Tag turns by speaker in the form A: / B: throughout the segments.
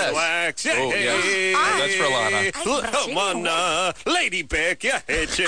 A: wax.
B: Oh, yes. That's for Lana.
A: Come on, Lady Beck. Yeah, hey, chick.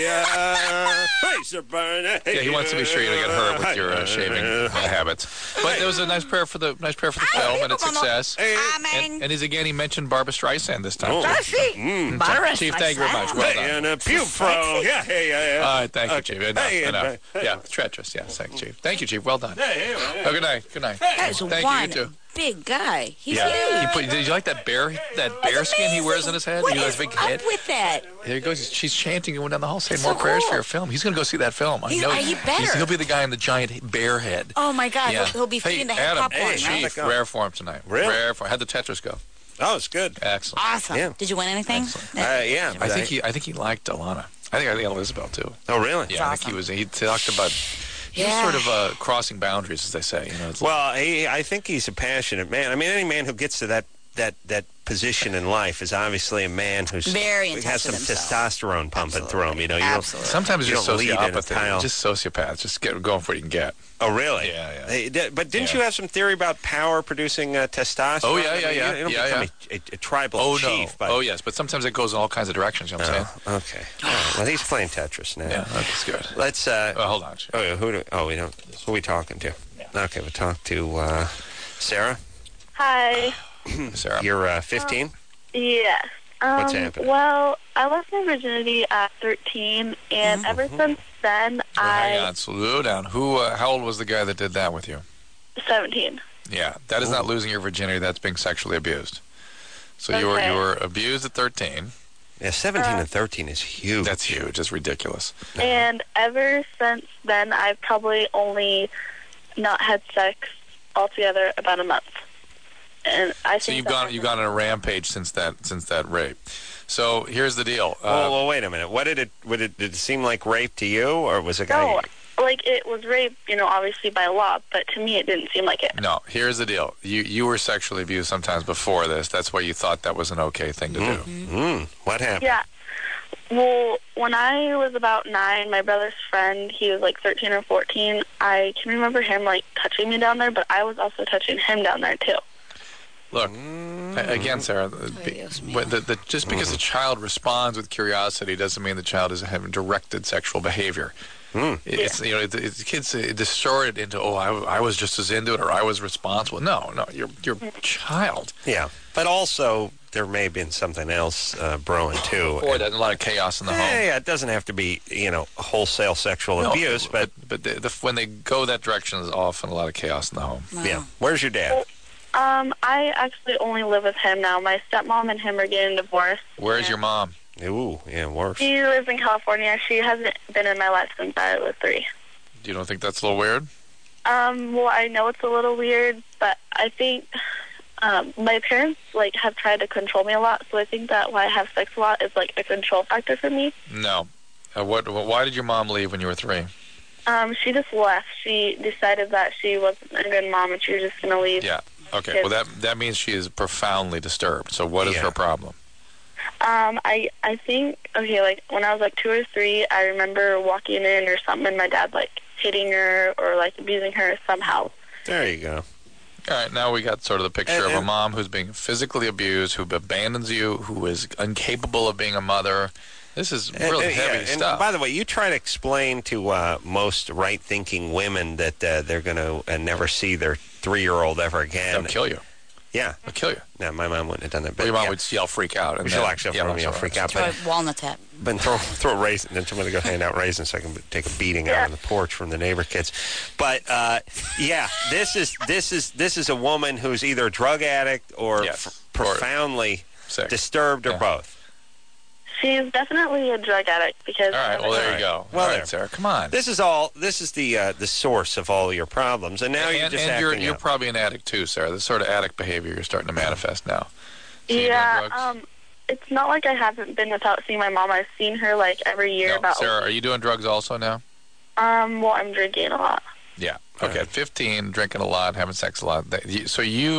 A: Razor burn.
B: Yeah, he wants to be sure you don't get hurt with your shaving habits. But there was a nice prayer for the film and its success. And he mentioned Barbra Streisand this time.
C: Does he? Barbra
B: Chief, thank you very much. Well done.
A: And a pew pro. Yeah.
B: All right, thank you, Chief. Enough. Yeah, treacherous. Yeah, thank you, Chief. Thank you, Chief. Well done. Oh, good night. Good night.
C: That is
B: Thank
C: one
B: you, you too.
C: big guy. He's huge.
B: Did you like that bear skin he wears on his head?
C: What
B: He has
C: is
B: a big
C: up
B: head.
C: with that?
B: There he goes. She's chanting going down the hall, saying
C: So
B: more prayers
C: cool.
B: for your film. He's going to go see that film. I know.
C: He better.
B: He'll be the guy in the giant bear head.
C: Oh, my God.
B: Yeah.
C: He'll be feeding the head
B: Adam,
C: popcorn, right?
B: Chief, rare form tonight.
A: Really?
B: Rare form. How'd the Tetris go?
A: Oh, it's good.
B: Excellent.
C: Awesome.
A: Yeah.
C: Did you win anything?
A: Yeah.
B: I think he liked Alana. I think Elizabeth too.
A: Oh, really?
B: Yeah, I think he talked about. He's sort of crossing boundaries, as they say. It's
A: Well, I think he's a passionate man. I mean, any man who gets to that position in life is obviously a man who's
C: Very in
A: has
C: touch
A: some
C: with himself.
A: testosterone pumping through him.
C: Absolutely.
B: sometimes
A: you
B: just
A: don't lead in a
B: sociopathy.
A: pile.
B: Just sociopaths. Just going for what you can get.
A: Oh, really?
B: Yeah.
A: But didn't you have some theory about power producing testosterone?
B: Oh, yeah.
A: You don't become a tribal chief. But...
B: Oh, yes. But sometimes it goes in all kinds of directions. You know what I'm saying?
A: Okay. All right. Well, he's playing Tetris now.
B: Yeah, that's good.
A: Let's.
B: Hold on.
A: Oh, yeah. We don't. Who are we talking to?
B: Yeah.
A: Okay, we'll talk to Sarah.
D: Hi.
B: Sarah.
A: You're 15.
D: Yes.
A: What's happening?
D: Well, I lost my virginity at 13, and ever since then,
B: Hang on. Slow down. How old was the guy that did that with you?
D: 17.
B: Yeah, that is not losing your virginity. That's being sexually abused. So you
D: Okay.
B: were abused at 13.
A: Yeah, 17 and 13 is huge.
B: That's huge. It's ridiculous.
D: And ever since then, I've probably only not had sex altogether about a month. And I
B: So
D: think
B: you've gone on a rampage since that rape. So here's the deal.
A: well, wait a minute. Did it seem like rape to you, or was a guy?
D: No, like it was rape, obviously by law, but to me it didn't seem like it.
B: No, here's the deal. You were sexually abused sometimes before this. That's why you thought that was an okay thing to do.
A: What happened?
D: Yeah. Well, when I was about 9, my brother's friend, he was like 13 or 14. I can remember him like touching me down there, but I was also touching him down there too.
B: Look, again, Sarah, just because a child responds with curiosity doesn't mean the child is having directed sexual behavior. It's kids distort it into I was just as into it or I was responsible. No, you're a child.
A: Yeah, but also there may have been something else brewing too.
B: Or there's a lot of chaos in the home.
A: Yeah, it doesn't have to be wholesale sexual abuse, but
B: when they go that direction, there's often a lot of chaos in the home.
C: Wow.
A: Yeah. Where's your dad?
D: I actually only live with him now. My stepmom and him are getting divorced.
B: Where's your mom?
A: Ooh, yeah, worse.
D: She lives in California. She hasn't been in my life since I was 3.
B: You don't think that's a little weird?
D: Well, I know it's a little weird, but I think my parents have tried to control me a lot, so I think that why I have sex a lot is a control factor for me.
B: No. Why did your mom leave when you were 3?
D: She just left. She decided that she wasn't a good mom and she was just going to leave.
B: Yeah. Okay. Well, that means she is profoundly disturbed. So what is her problem?
D: I think, when I was 2 or 3, I remember walking in or something and my dad hitting her or abusing her somehow.
A: There you go.
B: All right, now we got sort of the picture of a mom who's being physically abused, who abandons you, who is incapable of being a mother. This is really heavy stuff.
A: And by the way, you try to explain to most right-thinking women that they're going to never see their 3-year-old ever again.
B: They'll kill you.
A: Yeah.
B: They'll kill you.
A: No, my mom wouldn't have done that. But
B: your mom would yell, freak out.
A: She'll actually yell, freak out.
C: Throw a walnut tap.
A: But throw a raisin. Then somebody go hand out raisins so I can take a beating out on the porch from the neighbor kids. But this is a woman who's either a drug addict or profoundly disturbed or both.
D: She's definitely a drug addict because.
B: All right. Well, there you go.
A: Well,
B: all right, Sarah, come on.
A: This is the source of all your problems, and now you're just acting
B: you're
A: out.
B: probably an addict too, Sarah. This sort of addict behavior you're starting to manifest now. So
D: yeah. It's not like I haven't been without seeing my mom. I've seen her every year.
B: No, Sarah, are you doing drugs also now?
D: Well, I'm drinking a lot.
B: Yeah. Okay. At 15, drinking a lot, having sex a lot. So you've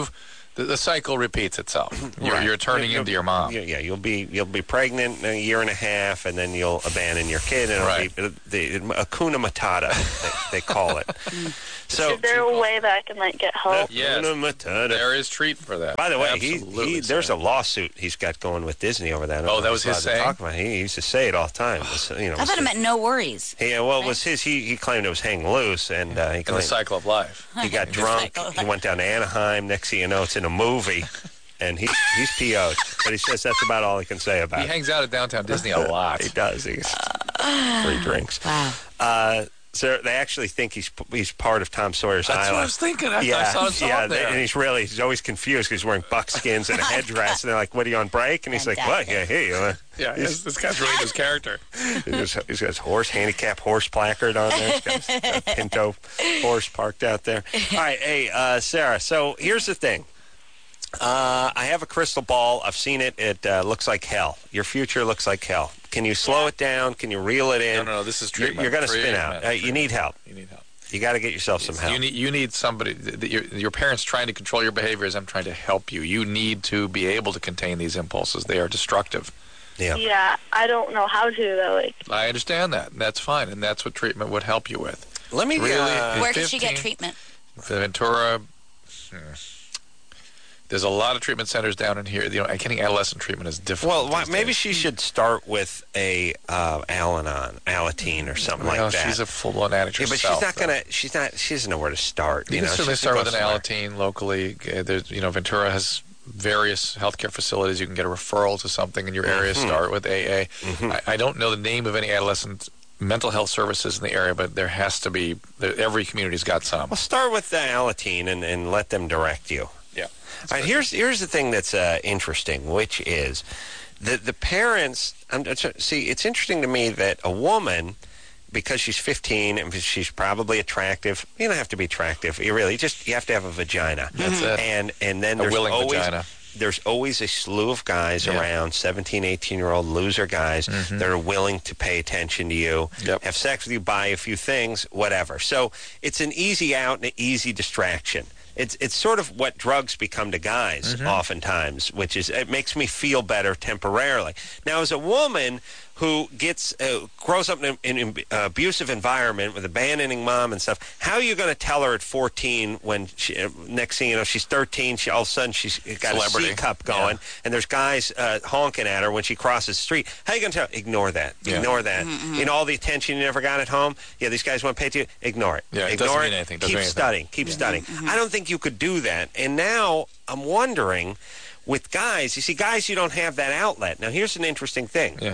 B: The cycle repeats itself. You're turning into your mom.
A: Yeah, you'll be pregnant in a year and a half, and then you'll abandon your kid, and it'll be the Hakuna Matata, they call it. So,
D: is there a way that I can get help?
B: Yes, there is treatment for that.
A: By the way, there's a lawsuit he's got going with Disney over that.
B: Oh, that was his saying?
A: He used to say it all the time.
C: I thought it meant no worries.
A: Yeah, well, it was his. He claimed it was hang loose, and he claimed
B: the cycle of life.
A: He got drunk. He went down to Anaheim. Next thing you know, it's in a movie, and he's PO'd. But he says that's about all he can say about it.
B: He hangs out at Downtown Disney a lot.
A: He does. He's free drinks.
C: Wow.
A: So they actually think he's part of Tom Sawyer's Island.
B: That's what I was thinking. I saw him there.
A: And he's always confused because he's wearing buckskins and a headdress. And they're like, "What, are you on break?" And he's like, "What? Yeah, hey."
B: This guy's really his character.
A: He's got his handicap horse placard on there. He's got a Pinto horse parked out there. All right, hey, Sarah, so here's the thing. I have a crystal ball. I've seen it. It looks like hell. Your future looks like hell. Can you slow it down? Can you reel it in?
B: No, this is treatment.
A: You're going to spin out. You need help. You got to get yourself some help.
B: You need somebody. Your parents trying to control your behaviors. I'm trying to help you. You need to be able to contain these impulses. They are destructive.
A: Yeah.
D: Yeah, I don't know how to though.
B: I understand that. That's fine, and that's what treatment would help you with.
A: Let me
C: where can she get treatment?
B: Ventura. There's a lot of treatment centers down in here. Getting adolescent treatment is difficult.
A: Well, maybe she should start with a Alateen or something like that.
B: She's a full-blown addict herself.
A: Yeah, but she's not. She doesn't know where to start.
B: You can certainly start with an Alateen locally. There's, Ventura has various healthcare facilities. You can get a referral to something in your area. Start with AA. I don't know the name of any adolescent mental health services in the area, but there has to be. Every community's got some.
A: Well, start with the Alateen and let them direct you.
B: Yeah.
A: All right, here's the thing that's interesting, which is the parents. See, it's interesting to me that a woman, because she's 15 and she's probably attractive. You don't have to be attractive. You have to have a vagina.
B: That's it.
A: And then there's always a slew of guys around, 17, 18-year-old loser guys that are willing to pay attention to you, have sex with you, buy a few things, whatever. So it's an easy out and an easy distraction. It's sort of what drugs become to guys oftentimes, which is it makes me feel better temporarily. Now, as a woman who grows up in an abusive environment with abandoning mom and stuff, how are you going to tell her at 14 when next thing you know she's 13, all of a sudden she's got a C-cup going and there's guys honking at her when she crosses the street? How are you going to tell her? Ignore that. Ignore that. All the attention you never got at home, these guys want to pay to you. Ignore it.
B: Yeah,
A: Ignore
B: it doesn't mean anything.
A: Keep studying. Keep studying. I don't think you could do that. And now I'm wondering, with guys, you see, guys, you don't have that outlet. Now, here's an interesting thing.
B: Yeah.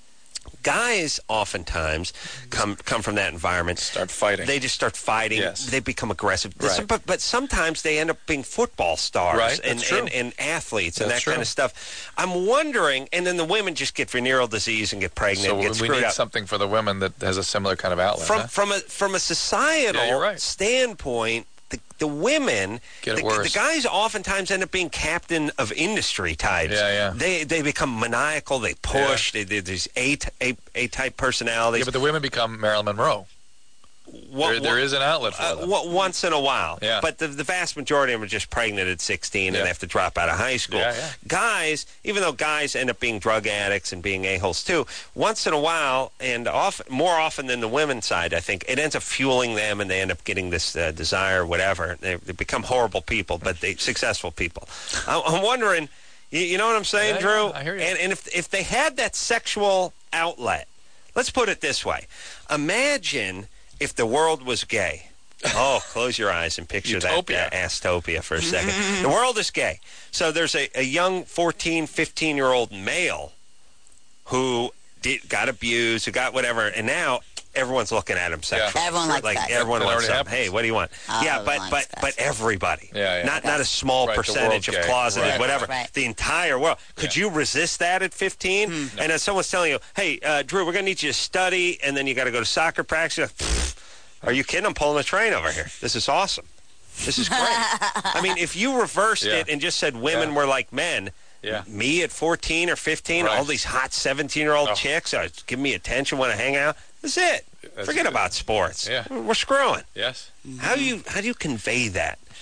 A: Guys oftentimes come from that environment.
B: Start fighting.
A: They just start fighting.
B: Yes.
A: They become aggressive.
B: Right.
A: But sometimes they end up being football stars and athletes and that kind of stuff. I'm wondering, and then the women just get venereal disease and get pregnant and get screwed up.
B: So we need something for the women that has a similar kind of outlet.
A: From a societal standpoint, the women, the guys oftentimes end up being captain of industry types.
B: Yeah.
A: They become maniacal. They push. They're these A-type personalities.
B: Yeah, but the women become Marilyn Monroe. There is an outlet for them.
A: Once in a while.
B: Yeah.
A: But the vast majority of them are just pregnant at 16 and they have to drop out of high school.
B: Yeah.
A: Guys, even though guys end up being drug addicts and being a-holes too, once in a while, and more often than the women's side, I think, it ends up fueling them and they end up getting this desire, whatever. They become horrible people, but successful people. I'm wondering, you know what I'm saying, Drew?
B: Yeah, I hear you.
A: And if they had that sexual outlet, let's put it this way. Imagine if the world was gay. Oh, close your eyes and picture that Astopia for a second. The world is gay. So there's a young 14, 15-year-old male who got abused, who got whatever, and now everyone's looking at him sexually.
C: Yeah. Everyone likes that.
A: Everyone wants something.
B: Happens.
A: Hey, what do you want? But everybody. Not a small percentage of closeted, whatever.
C: Right.
A: The entire world. Could you resist that at 15?
B: No.
A: And then someone's telling you, hey, Drew, we're going to need you to study, and then you got to go to soccer practice. You're like, are you kidding? I'm pulling a train over here. This is awesome. This is great. I mean, if you reversed it and just said women were like men, me at 14 or 15, all these hot 17-year-old chicks give me attention, want to hang out. That's it. Forget about sports.
B: Yeah.
A: We're screwing.
B: Yes.
A: How do you convey that?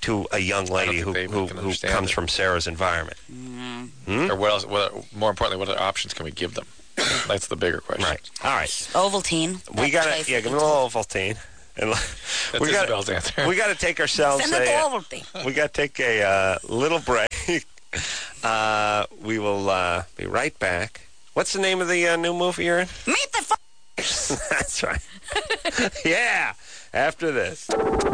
A: to a young lady who comes from Sarah's environment.
B: Or what else? More importantly, what other options can we give them? That's the bigger question.
A: Right. All right.
C: Ovaltine.
A: We got to give them a little Ovaltine. And
B: That's Isabel's answer.
A: We got to take ourselves we got to take a little break. We will be right back. What's the name of the new movie you're in?
C: Meet the Fockers.
A: That's right. Yeah. After this.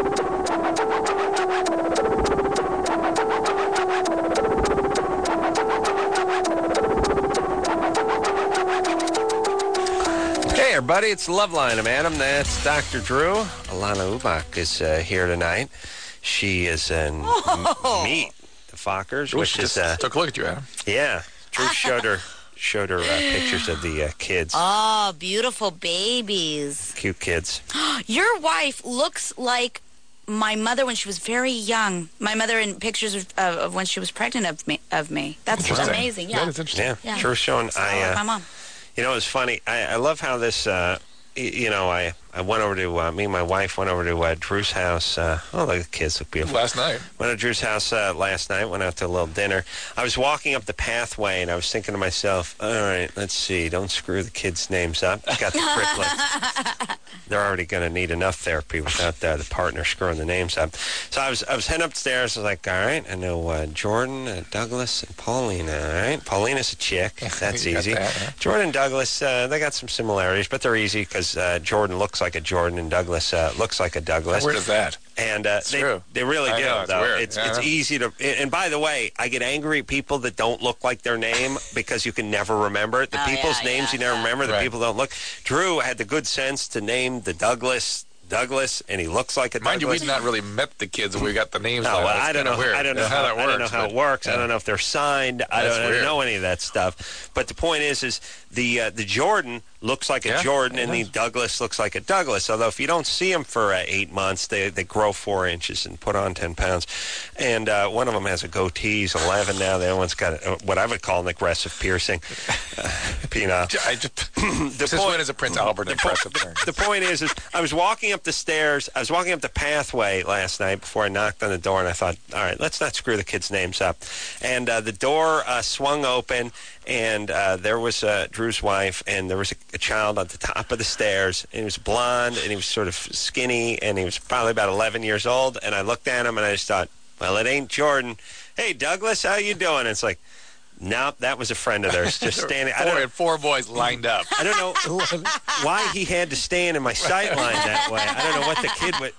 A: Hey, everybody, it's Loveline. I'm Adam. That's Dr. Drew. Alana Ubach is here tonight. She is in Meet the Fockers, which is...
B: took a look at you, Adam.
A: Yeah. Drew showed her pictures of the kids.
C: Oh, beautiful babies.
A: Cute kids.
C: Your wife looks like my mother when she was very young. My mother in pictures of when she was pregnant of me. That's amazing. Yeah.
B: That is interesting.
A: Yeah. Drew showing...
C: my mom.
A: You know, it's funny. I love how this, I went over to, me and my wife went over to Drew's house. The kids look beautiful.
B: Last night.
A: Went to Drew's house last night, went out to a little dinner. I was walking up the pathway, and I was thinking to myself, all right, let's see, don't screw the kids' names up. Got the triplets. They're already going to need enough therapy without the partner screwing the names up. So I was heading upstairs. I was like, all right, I know Jordan, Douglas, and Paulina. All right, Paulina's a chick. That's easy.
B: That, huh?
A: Jordan and Douglas, they got some similarities, but they're easy because Jordan looks like a Jordan and Douglas looks like a Douglas.
B: Where is that?
A: And
B: true.
A: They really do.
B: Know, it's
A: though.
B: weird.
A: It's easy to. And by the way, I get angry at people that don't look like their name because you can never remember it. The people's names you never remember. The people don't look. Drew had the good sense to name the Douglas, and he looks like a
B: Mind
A: Douglas.
B: you, we've not really met the kids, and we got the names.
A: No,
B: down.
A: I don't know. I don't know how that works. I don't know how it works.
B: Yeah.
A: I don't know if they're signed. I don't know any of that stuff. But the point is the Jordan looks like a Jordan, and the Douglas looks like a Douglas. Although if you don't see them for 8 months, they grow 4 inches and put on 10 pounds. And one of them has a goatee. He's 11 now. The other one's got what I would call an aggressive piercing. Penile.
B: Since when is a Prince Albert impressive term?
A: The point is I was walking up the stairs. I was walking up the pathway last night before I knocked on the door, and I thought, all right, let's not screw the kids' names up. And the door swung open, and there was Drew's wife, and there was a child at the top of the stairs, and he was blonde, and he was sort of skinny, and he was probably about 11 years old, and I looked at him, and I just thought, well, it ain't Jordan. Hey, Douglas, how you doing? And it's like, nope, that was a friend of theirs just standing.
B: And 4 boys lined up.
A: I don't know why he had to stand in my sight line that way. I don't know what the kid would...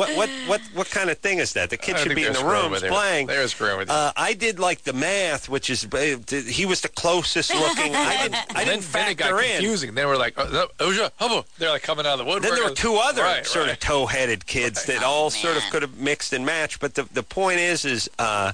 A: What kind of thing is that? The kid should be in the rooms playing.
B: They were screwing with you.
A: I did like the math, which is he was the closest looking. I didn't factor
B: it got confusing. They were like, they're like coming out of the woodwork.
A: Then there were 2 other sort of toe-headed kids that all sort of could have mixed and matched. But the point is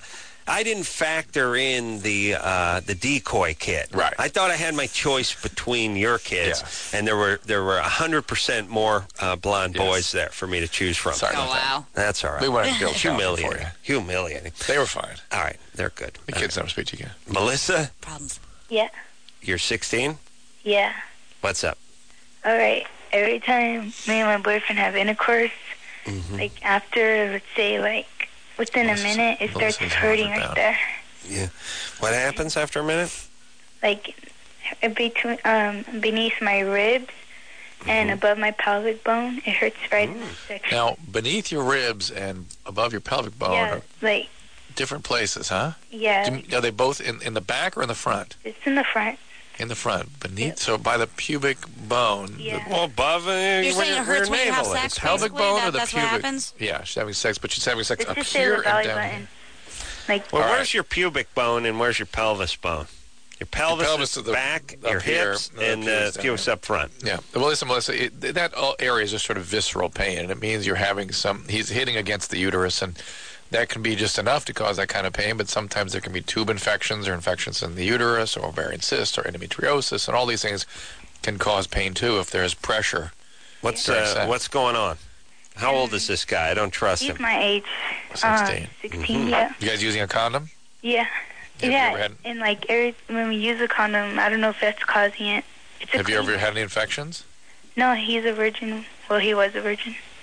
A: I didn't factor in the decoy kid.
B: Right.
A: I thought I had my choice between your kids, and there were 100% more blonde boys there for me to choose from.
B: Sorry about
C: wow.
B: that.
A: That's all right.
B: We wanted to build
A: humiliating
B: for you.
A: Humiliating.
B: They were fine.
A: All right, they're good.
B: The kids never speak to you again.
A: Melissa,
C: Problems.
D: Yeah.
A: you're 16.
D: Yeah.
A: What's up?
D: All right. Every time me and my boyfriend have intercourse, like after, let's say, like within a minute, it starts hurting right there.
A: Yeah. What happens after a minute?
D: Like between beneath my ribs and above my pelvic bone, it hurts right in that section.
B: Now, beneath your ribs and above your pelvic bone are
D: like
B: different places, huh?
D: Yeah.
B: Are they both in the back or in the front?
D: It's in the front.
B: In the front, beneath, so by the pubic bone.
D: Yeah.
A: Well, above
C: You're saying it hurts when you have sex,
B: pelvic bone or the
C: that's
B: pubic?
C: What happens?
B: Yeah, she's having sex, but she's having sex
D: It's
B: up
D: just
B: here
D: the belly
B: and down
D: button.
B: here.
D: Like,
A: well, where's your pubic bone and where's your pelvis bone? Your pelvis is the back, your hips, and the pubic up front.
B: Yeah. Well, listen, Melissa, that area is just sort of visceral pain, and it means you're having he's hitting against the uterus, and that can be just enough to cause that kind of pain, but sometimes there can be tube infections or infections in the uterus or ovarian cysts or endometriosis, and all these things can cause pain, too, if there's pressure.
A: What's going on? How old is this guy? I don't trust him.
D: He's my age.
B: 16.
D: 16, yeah.
B: You guys using a condom?
D: Yeah.
B: Have you ever had...
D: and like when we use a condom, I don't know if that's causing it.
B: Have you ever had any infections?
D: No, he's a virgin. Well, he was a virgin.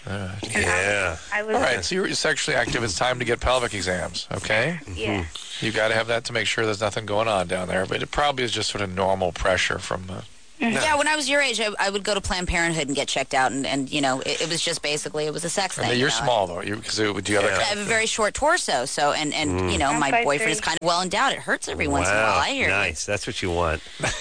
A: Yeah.
D: I was.
B: All right, so you're sexually active. It's time to get pelvic exams, okay?
D: Yeah.
B: You got to have that to make sure there's nothing going on down there. But it probably is just sort of normal pressure from...
C: Yeah, when I was your age, I would go to Planned Parenthood and get checked out, and you know, it was just basically, it was a sex thing.
B: You're small, though. Do you have
C: I have a very short torso, so, and you know, my boyfriend is kind of well endowed. It hurts every once in a while, I hear.
A: Nice. That's what you want.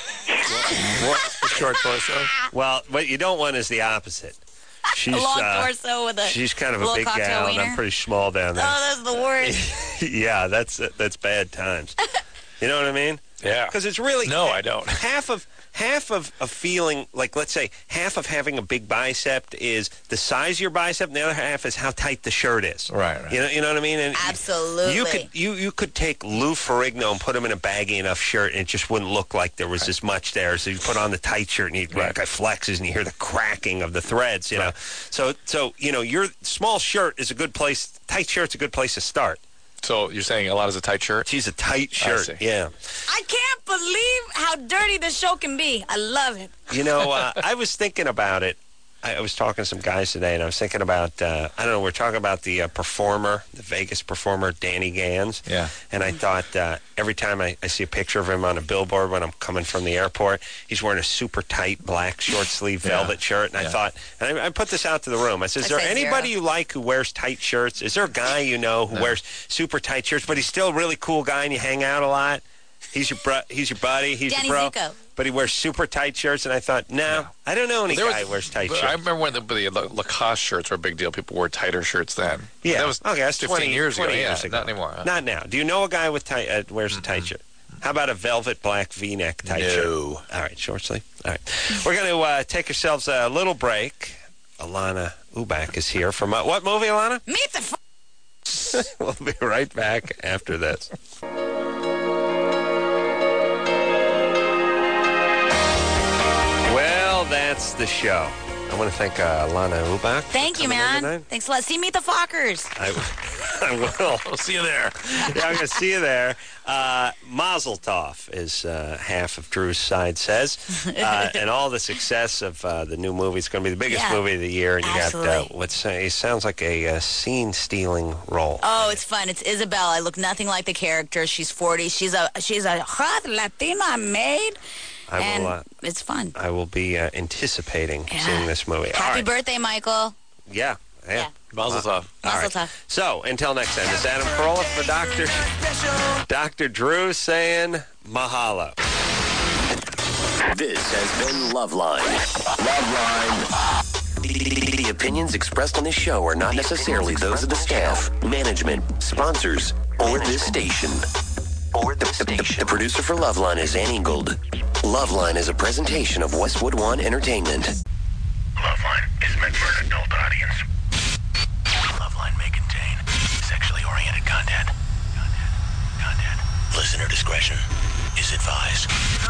B: What's the short torso?
A: Well, what you don't want is the opposite. She's,
C: a long torso with a
A: she's kind of a
C: little
A: big
C: cocktail
A: gal, and
C: wiener.
A: I'm pretty small down there.
C: Oh, that's the worst.
A: Yeah, that's bad times. You know what I mean?
B: Yeah.
A: Because it's really...
B: No, I don't.
A: Half of a feeling, like, let's say, half of having a big bicep is the size of your bicep, and the other half is how tight the shirt is.
B: Right.
A: You know what I mean? And
C: Absolutely.
A: You could take Lou Ferrigno and put him in a baggy enough shirt, and it just wouldn't look like there was as much there. So you put on the tight shirt, and the guy flexes, and you hear the cracking of the threads, you know. So you know, your small shirt is a good place, tight shirt's a good place to start.
B: So you're saying a lot is a tight shirt?
A: She's a tight shirt, yeah.
C: I can't believe how dirty the show can be. I love it.
A: You know, I was thinking about it. I was talking to some guys today, and I was thinking about, I don't know, we're talking about the performer, the Vegas performer, Danny Gans.
B: Yeah.
A: And I thought every time I see a picture of him on a billboard when I'm coming from the airport, he's wearing a super tight black short sleeve velvet shirt. And I thought, and I put this out to the room. I said, is there anybody you like who wears tight shirts? Is there a guy you know who wears super tight shirts, but he's still a really cool guy and you hang out a lot? He's your buddy. He's
C: Danny
A: your bro.
C: Zuko.
A: But he wears super tight shirts, and I thought, no. I don't know any guy who wears tight shirts.
B: I remember when the Lacoste shirts were a big deal. People wore tighter shirts then.
A: Yeah,
B: that was
A: that's
B: 15 years ago.
A: Years ago.
B: Not anymore. Huh?
A: Not now. Do you know a guy with wears a tight shirt? How about a velvet black V-neck tight shirt?
B: No.
A: All right, short sleeve. All right. We're going to take ourselves a little break. Alana Ubach is here from what movie, Alana?
C: Meet the...
A: We'll be right back after this. That's the show. I want to thank Alana Ubach.
C: Thank you, man. Thanks a lot. See, Meet the Fockers.
A: I will.
B: I'll see you there.
A: Yeah, I'm going to see you there. Mazel tov, as half of Drew's side says. And all the success of the new movie. It's going to be the biggest movie of the year. And you got it sounds like a scene-stealing role.
C: Oh, it's fun. It's Isabel. I look nothing like the character. She's 40. She's a hot Latina maid. It's fun.
A: I will be anticipating seeing this movie.
C: Happy birthday, Michael.
A: Yeah.
B: Mazel tov.
C: Mazel tov.
A: So, until next time, this is Adam Carolla for Dr. Drew saying mahalo.
E: This has been Loveline. Loveline. The opinions expressed on this show are not necessarily those of the staff, management, sponsors, or this station. The producer for Loveline is Ann Ingold. Loveline is a presentation of Westwood One Entertainment.
F: Loveline is meant for an adult audience. Loveline may contain sexually oriented content. Listener discretion is advised.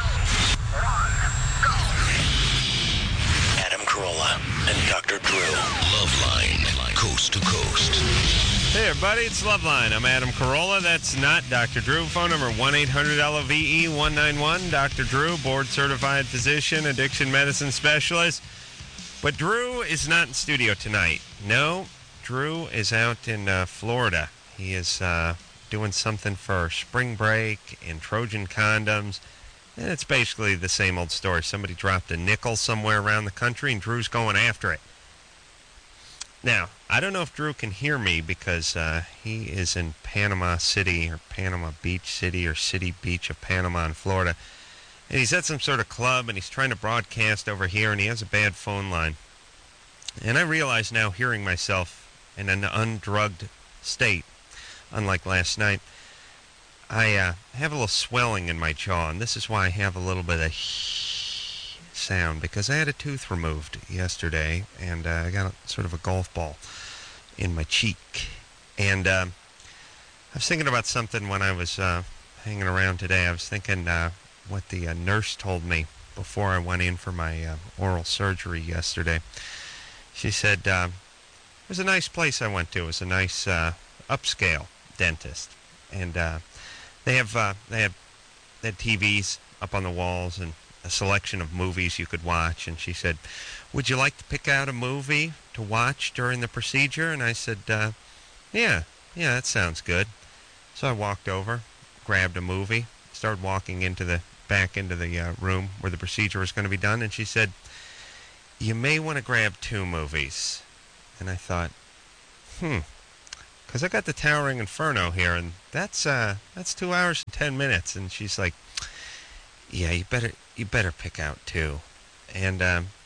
F: Adam Carolla and Dr. Drew. Loveline, coast to coast.
A: Hey, everybody, it's Loveline. I'm Adam Carolla. That's not Dr. Drew. Phone number 1-800-LOVE-191. Dr. Drew, board-certified physician, addiction medicine specialist. But Drew is not in studio tonight. No, Drew is out in Florida. He is doing something for spring break and Trojan condoms. And it's basically the same old story. Somebody dropped a nickel somewhere around the country, and Drew's going after it. Now, I don't know if Drew can hear me because he is in Panama City or Panama Beach City or City Beach of Panama in Florida. And he's at some sort of club and he's trying to broadcast over here and he has a bad phone line. And I realize now, hearing myself in an undrugged state, unlike last night, I have a little swelling in my jaw. And this is why I have a little bit of sound, because I had a tooth removed yesterday and I got sort of a golf ball in my cheek. And I was thinking about something when I was hanging around today. I was thinking what the nurse told me before I went in for my oral surgery yesterday. She said, it was a nice place I went to. It was a nice upscale dentist. And they had TVs up on the walls and a selection of movies you could watch. And she said, would you like to pick out a movie to watch during the procedure? And I said, yeah, that sounds good. So I walked over, grabbed a movie, started walking back into the room where the procedure was going to be done, and she said, you may want to grab 2 movies. And I thought, because I got the Towering Inferno here, and that's 2 hours and 10 minutes. And she's like, yeah, you better pick out 2. And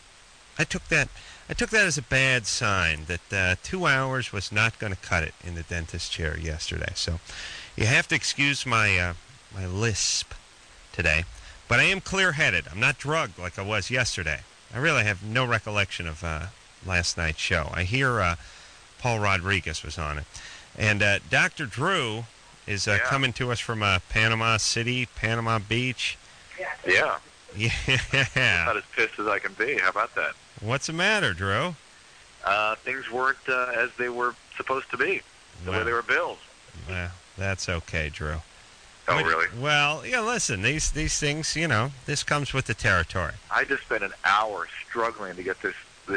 A: I took that as a bad sign that 2 hours was not going to cut it in the dentist chair yesterday. So you have to excuse my my lisp today, but I am clear-headed. I'm not drugged like I was yesterday. I really have no recollection of last night's show. I hear Paul Rodriguez was on it. And Dr. Drew is coming to us from Panama City, Panama Beach.
G: Yeah.
A: Yeah.
G: Not as pissed as I can be. How about that?
A: What's the matter, Drew?
G: Things weren't as they were supposed to be, the way they were billed.
A: Well, that's okay, Drew.
G: Oh, really?
A: Well, yeah, listen, these things, this comes with the territory.
G: I just spent an hour struggling to get this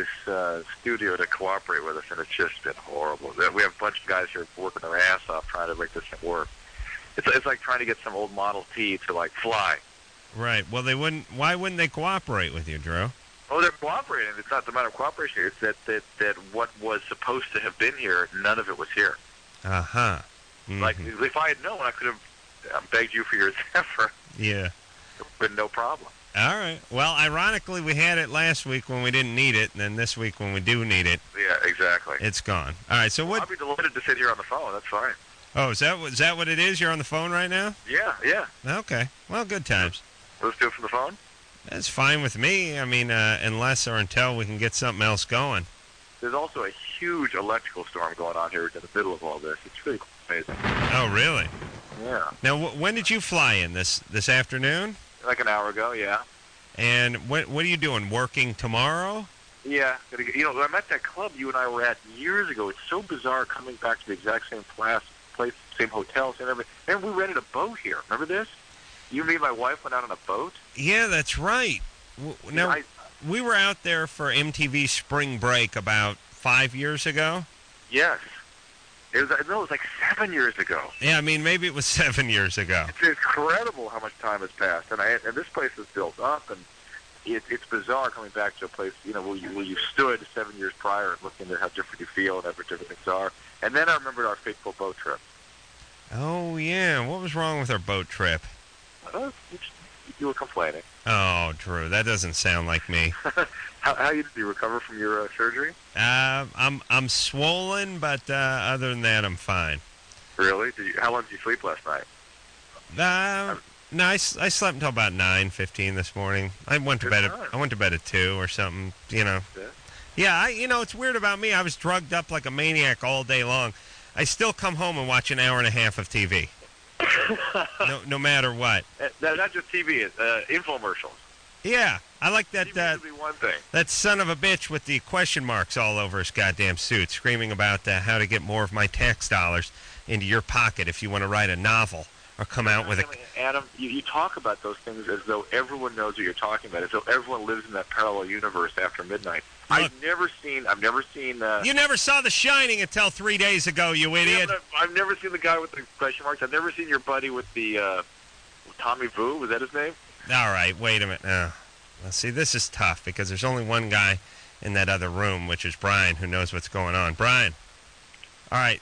G: studio to cooperate with us, and it's just been horrible. We have a bunch of guys here working their ass off trying to make this thing work. It's like trying to get some old Model T to, fly.
A: Right. Well, why wouldn't they cooperate with you, Drew?
G: Oh, they're cooperating. It's not the matter of cooperation here. It's that what was supposed to have been here, none of it was here.
A: Uh-huh.
G: Mm-hmm. If I had known, I could have begged you for your zephyr.
A: Yeah.
G: It would have been no problem.
A: All right. Well, ironically, we had it last week when we didn't need it, and then this week when we do need it.
G: Yeah, exactly.
A: It's gone. All right, so what...
G: I'll be delighted to sit here on the phone. That's fine.
A: Oh, is that what it is? You're on the phone right now?
G: Yeah.
A: Okay. Well, good times.
G: Let's do it from the phone?
A: That's fine with me. I mean, unless or until we can get something else going.
G: There's also a huge electrical storm going on here in the middle of all this. It's really amazing.
A: Oh, really?
G: Yeah.
A: Now, when did you fly in? This afternoon?
G: Like an hour ago, yeah.
A: And what are you doing? Working tomorrow?
G: Yeah. I'm at that club you and I were at years ago. It's so bizarre coming back to the exact same place, same hotel, same everything. And we rented a boat here. Remember this? You, me, and my wife went out on a boat?
A: Yeah, that's right. Now, we were out there for MTV Spring Break about 5 years ago.
G: Yes. It was like 7 years ago.
A: Yeah, I mean, maybe it was 7 years ago.
G: It's incredible how much time has passed. And this place is built up, and it's bizarre coming back to a place, where you stood 7 years prior and looking at how different you feel and how different things are. And then I remembered our fateful boat trip.
A: Oh, yeah. What was wrong with our boat trip?
G: You were complaining.
A: Oh, Drew, that doesn't sound like me.
G: How did you recover from your surgery?
A: I'm swollen, but other than that, I'm fine.
G: Really? How long did you sleep last night?
A: No, I slept until about 9:15 this morning. I went to bed at 2 or something. Yeah. It's weird about me. I was drugged up like a maniac all day long. I still come home and watch an hour and a half of TV. no matter what.
G: Not just TV, infomercials.
A: Yeah, I like that.
G: TV would be one thing.
A: That son of a bitch with the question marks all over his goddamn suit, screaming about how to get more of my tax dollars into your pocket if you want to write a novel or come out with a...
G: Adam, you talk about those things as though everyone knows what you're talking about, as though everyone lives in that parallel universe after midnight. Look, I've never seen...
A: You never saw The Shining until 3 days ago, you idiot.
G: Yeah, I've never seen the guy with the question marks. I've never seen your buddy with the... Tommy Vu, was that his name?
A: All right, wait a minute. Well, see, this is tough because there's only one guy in that other room, which is Brian, who knows what's going on. Brian. All right,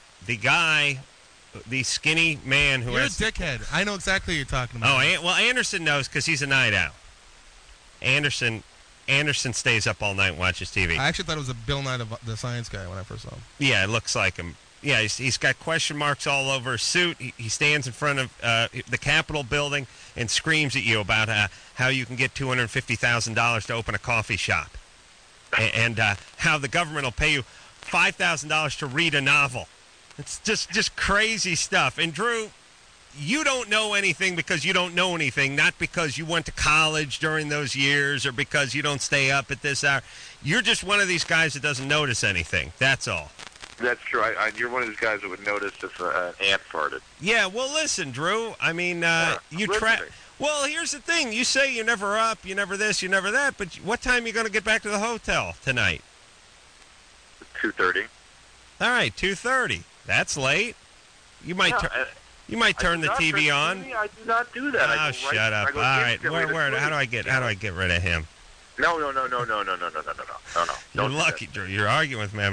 A: the skinny man who
H: You're a dickhead. I know exactly what you're talking about.
A: Oh, well, Anderson knows because he's a night owl. Anderson stays up all night and watches TV.
H: I actually thought it was a Bill Nye, the science guy, when I first saw him.
A: Yeah, it looks like him. Yeah, he's got question marks all over his suit. He stands in front of the Capitol building and screams at you about how you can get $250,000 to open a coffee shop. and how the government will pay you $5,000 to read a novel. It's just crazy stuff. And Drew, you don't know anything because you don't know anything, not because you went to college during those years or because you don't stay up at this hour. You're just one of these guys that doesn't notice anything. That's all.
G: That's true. You're one of these guys that would notice if an ant farted.
A: Yeah, well, listen, Drew. I mean, you Well, here's the thing. You say you're never up, you never this, you never that, but what time are you going to get back to the hotel tonight?
G: 2:30.
A: All right, 2:30. That's late. You might you might turn the TV on.
G: I do not do that.
A: Oh, shut up! All right, where? How do I get rid of him?
G: No.
A: You're lucky, Drew. You're arguing with me.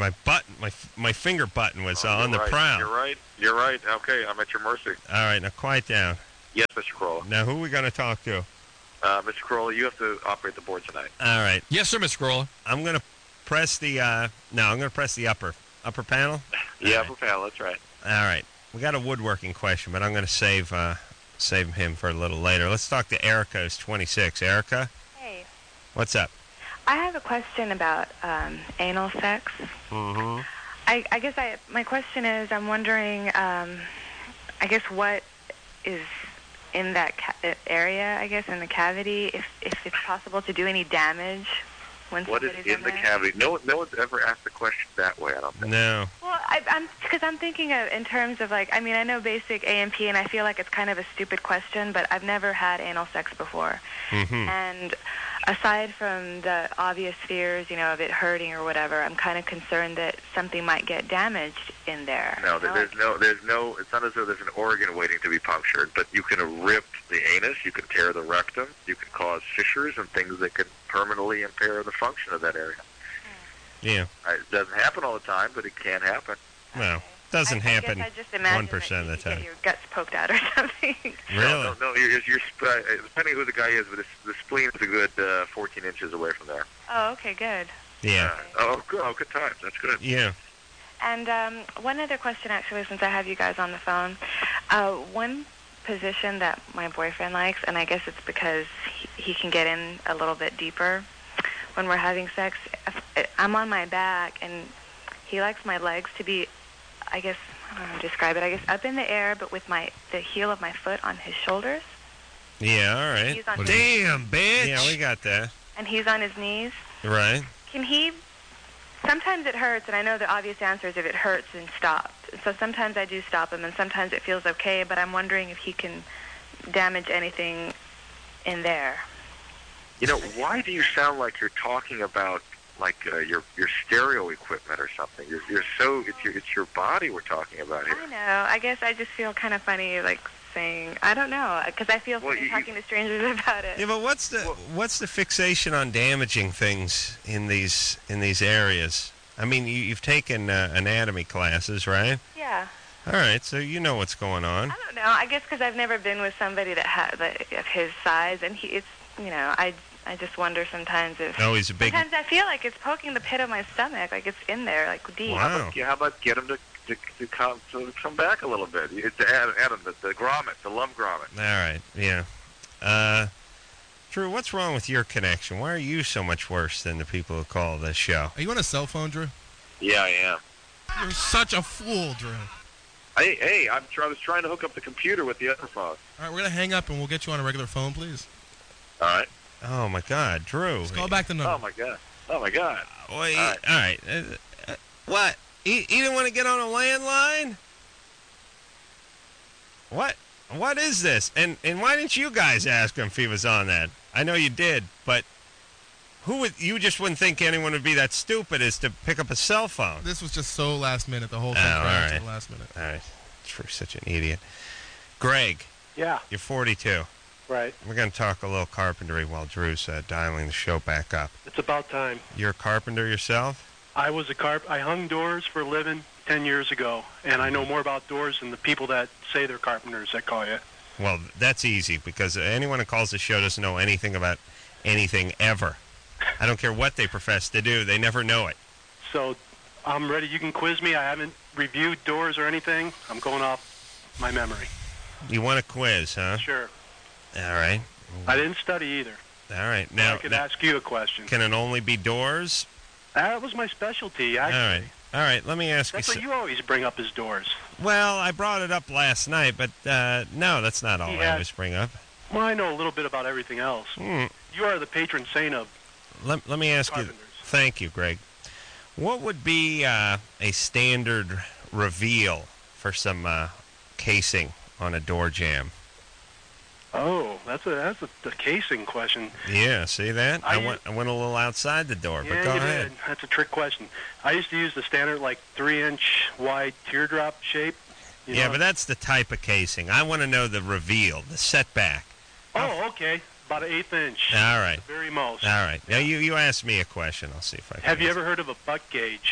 A: My finger button was on the prowl.
G: You're right. Okay, I'm at your mercy.
A: All right, now quiet down.
G: Yes, Mr. Corolla.
A: Now, who are we going to talk to?
G: Mr. Corolla, you have to operate the board tonight.
A: All right.
B: Yes, sir, Mr. Corolla.
A: I'm going to press the I'm going to press the upper panel.
G: Yeah, upper panel. That's right.
A: All right. We got a woodworking question, but I'm going to save him for a little later. Let's talk to Erica, who's 26. Erica?
I: Hey.
A: What's up?
I: I have a question about anal sex.
A: Mm-hmm.
I: I guess my question is, I'm wondering, I guess what is in that area, I guess, in the cavity, if it's possible to do any damage when
G: what is in the cavity? No one's ever asked the question that way, I don't think.
A: No.
I: Well, I'm thinking of in terms of, like, I mean, I know basic A&P, and I feel like it's kind of a stupid question, but I've never had anal sex before.
A: Mm-hmm.
I: And aside from the obvious fears, of it hurting or whatever, I'm kind of concerned that something might get damaged in there.
G: No, there's no. It's not as though there's an organ waiting to be punctured, but you can rip the anus, you can tear the rectum, you can cause fissures and things that can permanently impair the function of that area.
A: Yeah.
G: It doesn't happen all the time, but it can happen.
A: Well, doesn't happen
I: I just imagine
A: 1% of the time.
I: Get your guts poked out or something.
A: Really?
G: No. You're depending who the guy is, but the spleen is a good 14 inches away from there.
I: Oh, okay, good.
A: Yeah.
G: Good times. That's good.
A: Yeah.
I: And one other question, actually, since I have you guys on the phone. One position that my boyfriend likes, and I guess it's because he can get in a little bit deeper when we're having sex. I'm on my back, and he likes my legs to be, I guess, I don't know how to describe it, I guess up in the air, but with the heel of my foot on his shoulders.
A: Yeah, all right.
H: Damn, bitch.
A: Yeah, we got that.
I: And he's on his knees.
A: Right.
I: Can he... Sometimes it hurts, and I know the obvious answer is if it hurts, then stop. So sometimes I do stop him, and sometimes it feels okay, but I'm wondering if he can damage anything in there.
G: Why do you sound like you're talking about your stereo equipment or something? It's your body we're talking about here.
I: I know. I guess I just feel kind of funny, like saying, I don't know, because I feel funny talking to strangers about it.
A: Yeah, but what's the fixation on damaging things in these areas? I mean, you've taken anatomy classes, right?
I: Yeah.
A: All right, so you know what's going on.
I: I don't know. I guess because I've never been with somebody of his size, and I just wonder sometimes if...
A: Oh, he's a big...
I: Sometimes I feel like it's poking the pit of my stomach, like it's in there, like deep.
A: Wow.
G: How about get him to come back a little bit? It's Adam, the grommet, the lump grommet.
A: All right, yeah. Drew, what's wrong with your connection? Why are you so much worse than the people who call this show?
H: Are you on a cell phone, Drew?
G: Yeah, I am.
H: You're such a fool, Drew.
G: Hey, I was trying to hook up the computer with the other phone.
H: All right, we're going to hang up, and we'll get you on a regular phone, please.
G: All right.
A: Oh, my God, Drew.
H: Just call back the number.
G: Oh, my God.
A: Wait, all right. What? He didn't want to get on a landline? What is this? And why didn't you guys ask him if he was on that? I know you did, but you just wouldn't think anyone would be that stupid as to pick up a cell phone.
H: This was just so last minute. The whole thing
A: right.
H: to the last minute.
A: All right. Drew's such an idiot. Greg.
J: Yeah.
A: You're 42.
J: Right.
A: We're going to talk a little carpentry while Drew's dialing the show back up.
J: It's about time.
A: You're a carpenter yourself?
J: I was I hung doors for a living 10 years ago, and I know more about doors than the people that say they're carpenters that call you.
A: Well, that's easy, because anyone who calls the show doesn't know anything about anything ever. I don't care what they profess to do. They never know it.
J: So I'm ready. You can quiz me. I haven't reviewed doors or anything. I'm going off my memory.
A: You want a quiz, huh?
J: Sure.
A: All right.
J: I didn't study either.
A: All right. Now,
J: I could ask you a question.
A: Can it only be doors?
J: That was my specialty, actually.
A: All right. Let me ask you.
J: That's what you always bring up is doors.
A: Well, I brought it up last night, but no, that's not all I always bring up.
J: Well, I know a little bit about everything else. You are the patron saint of
A: Let me ask
J: carpenters.
A: you. Thank you, Greg. What would be a standard reveal for some casing on a door jamb?
J: Oh, that's a casing question.
A: Yeah, see that? I went a little outside the door, but go ahead.
J: Did. That's a trick question. I used to use the standard 3-inch wide teardrop shape.
A: Yeah, but that's the type of casing. I want to know the reveal, the setback.
J: Oh, okay. About an 1/8 inch.
A: All right.
J: At the very most.
A: All right. Now you asked me a question. I'll see if I can.
J: Have you ever heard of a butt gauge?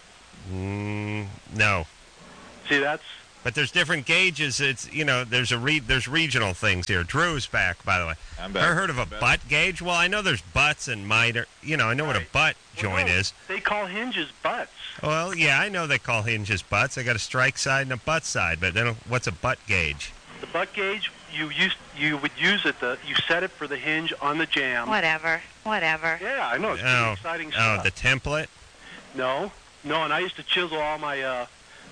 A: No.
J: See, that's.
A: But there's different gauges. It's there's regional things here. Drew's back, by the way.
B: I'm back.
A: Ever heard of a butt gauge? Well, I know there's butts and miter. I know what a butt joint is.
J: They call hinges butts.
A: Well, yeah, I know they call hinges butts. They got a strike side and a butt side. But then what's a butt gauge?
J: The butt gauge, you would use it. You set it for the hinge on the jam.
I: Whatever.
J: Yeah, I know. It's pretty exciting stuff.
A: Oh, the template?
J: No, and I used to chisel all my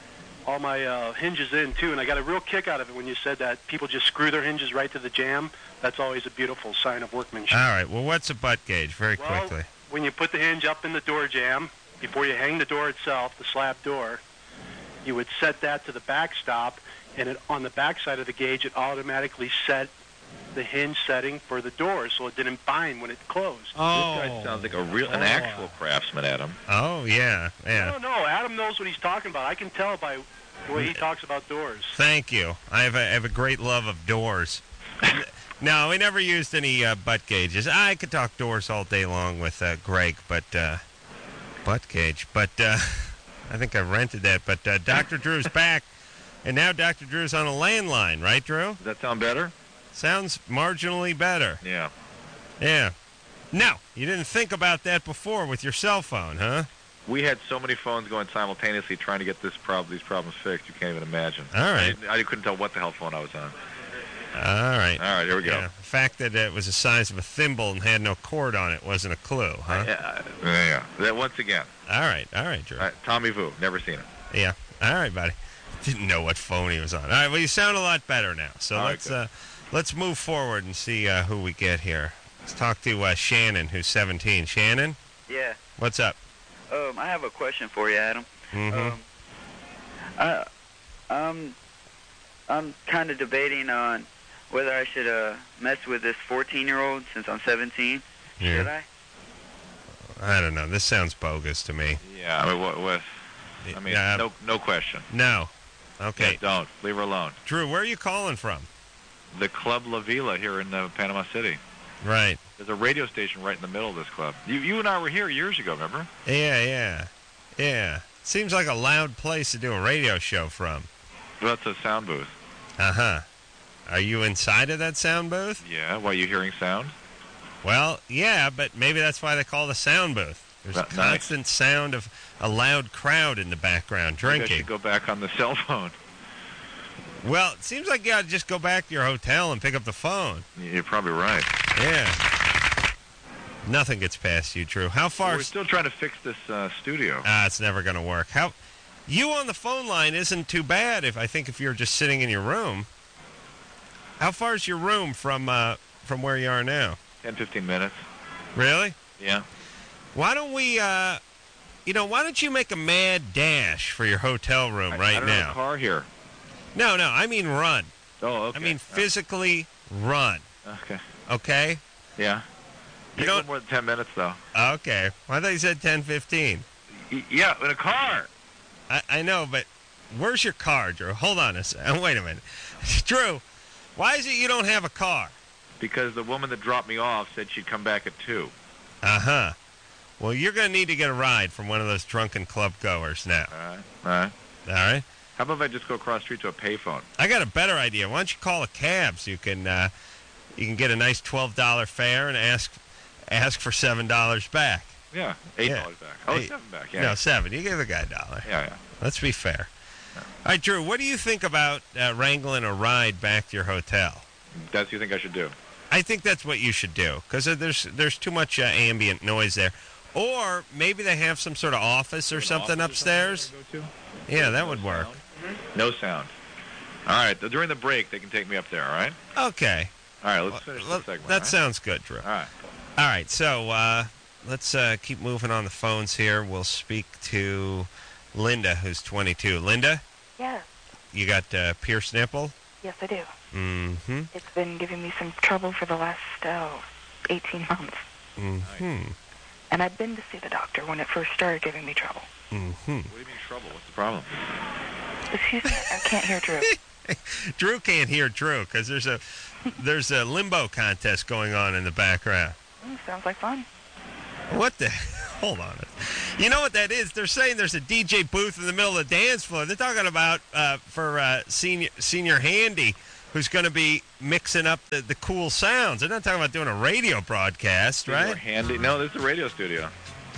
J: hinges in too, and I got a real kick out of it when you said that people just screw their hinges right to the jam. That's always a beautiful sign of workmanship.
A: All right. Well, what's a butt gauge? Very quickly.
J: When you put the hinge up in the door jam, before you hang the door itself, the slab door, you would set that to the backstop, and on the back side of the gauge, it automatically set the hinge setting for the door, so it didn't bind when it closed.
B: Oh. This guy sounds like an actual craftsman, Adam.
A: Oh, yeah.
J: No, Adam knows what he's talking about. I can tell by the way he talks about doors.
A: Thank you. I have a great love of doors. No, we never used any butt gauges. I could talk doors all day long with Greg, but butt gauge. But I think I rented that. But Dr. Drew's back, and now Dr. Drew's on a landline, right, Drew?
B: Does that sound better?
A: Sounds marginally better.
B: Yeah.
A: Yeah. No, you didn't think about that before with your cell phone, huh?
B: We had so many phones going simultaneously trying to get these problems fixed. You can't even imagine.
A: All right.
B: I couldn't tell what the hell phone I was on.
A: All right.
B: All right, here we go.
A: Yeah. The fact that it was the size of a thimble and had no cord on it wasn't a clue, huh?
B: Yeah. That once again.
A: All right, Drew.
B: Tommy Vu, never seen it.
A: Yeah. All right, buddy. Didn't know what phone he was on. All right, well, you sound a lot better now. So let's move forward and see who we get here. Let's talk to Shannon, who's 17. Shannon?
K: Yeah.
A: What's up?
K: I have a question for you, Adam. I'm kind of debating on whether I should mess with this 14-year-old since I'm 17.
A: Yeah.
K: Should I?
A: I don't know. This sounds bogus to me.
B: Yeah, I mean, no question.
A: No. Okay.
B: Yeah, don't. Leave her alone.
A: Drew, where are you calling from?
B: The Club La Vila here in Panama City.
A: Right.
B: There's a radio station right in the middle of this club. You and I were here years ago, remember?
A: Yeah. Seems like a loud place to do a radio show from.
B: Well, that's a sound booth.
A: Uh-huh. Are you inside of that sound booth?
B: Yeah, why, you hearing sound?
A: Well, yeah, but maybe that's why they call it a sound booth. There's a constant sound of a loud crowd in the background drinking.
B: Maybe I should go back on the cell phone.
A: Well, it seems like you ought to just go back to your hotel and pick up the phone.
B: You're probably right.
A: Yeah. Nothing gets past you, Drew. How far...
B: We're still trying to fix this studio.
A: It's never going to work. You on the phone line isn't too bad if you're just sitting in your room. How far is your room from where you are now?
B: 10, 15 minutes.
A: Really?
B: Yeah.
A: Why don't we, why don't you make a mad dash for your hotel room right
B: I don't
A: now?
B: have a car here.
A: No, I mean run.
B: Oh, okay.
A: I mean physically run.
B: Okay.
A: Okay?
B: Yeah. You don't more than 10 minutes, though.
A: Okay. Well, I thought you said 10, 15.
B: Yeah, in a car.
A: I know, but where's your car, Drew? Hold on a second. Wait a minute. Drew, why is it you don't have a car?
B: Because the woman that dropped me off said she'd come back at 2.
A: Uh-huh. Well, you're going to need to get a ride from one of those drunken club goers now.
B: All right.
A: All right?
B: How about if I just go across the street to a payphone?
A: I got a better idea. Why don't you call a cab so you can get a nice $12 fare and ask for $7 back.
B: Yeah, $8 back. Oh, $7 back. Yeah.
A: No, $7. You give the guy $1.
B: Yeah.
A: Let's be fair. Yeah. All right, Drew, what do you think about wrangling a ride back to your hotel?
B: That's what you think I should do?
A: I think that's what you should do because there's too much ambient noise there. Or maybe they have some sort of office or something upstairs. Yeah, that would work.
B: No sound. All right, during the break, they can take me up there, all right?
A: Okay.
B: All right, let's finish this segment.
A: That sounds good, Drew.
B: All
A: right, so let's keep moving on the phones here. We'll speak to Linda, who's 22. Linda?
L: Yeah.
A: You got pierced nipple?
L: Yes, I do.
A: Mm-hmm.
I: It's been giving me some trouble for the last 18 months.
A: Mm-hmm.
I: And I've been to see the doctor when it first started giving me trouble.
A: Mm-hmm.
L: What do you mean trouble? What's the problem?
I: Excuse me, I can't hear Drew.
A: Drew can't hear Drew because there's a limbo contest going on in the background.
I: Sounds like fun.
A: What the? Hold on. You know what that is? They're saying there's a DJ booth in the middle of the dance floor. They're talking about for Senior Handy, who's going to be mixing up the cool sounds. They're not talking about doing a radio broadcast, right?
L: Handy? No, this is a radio studio.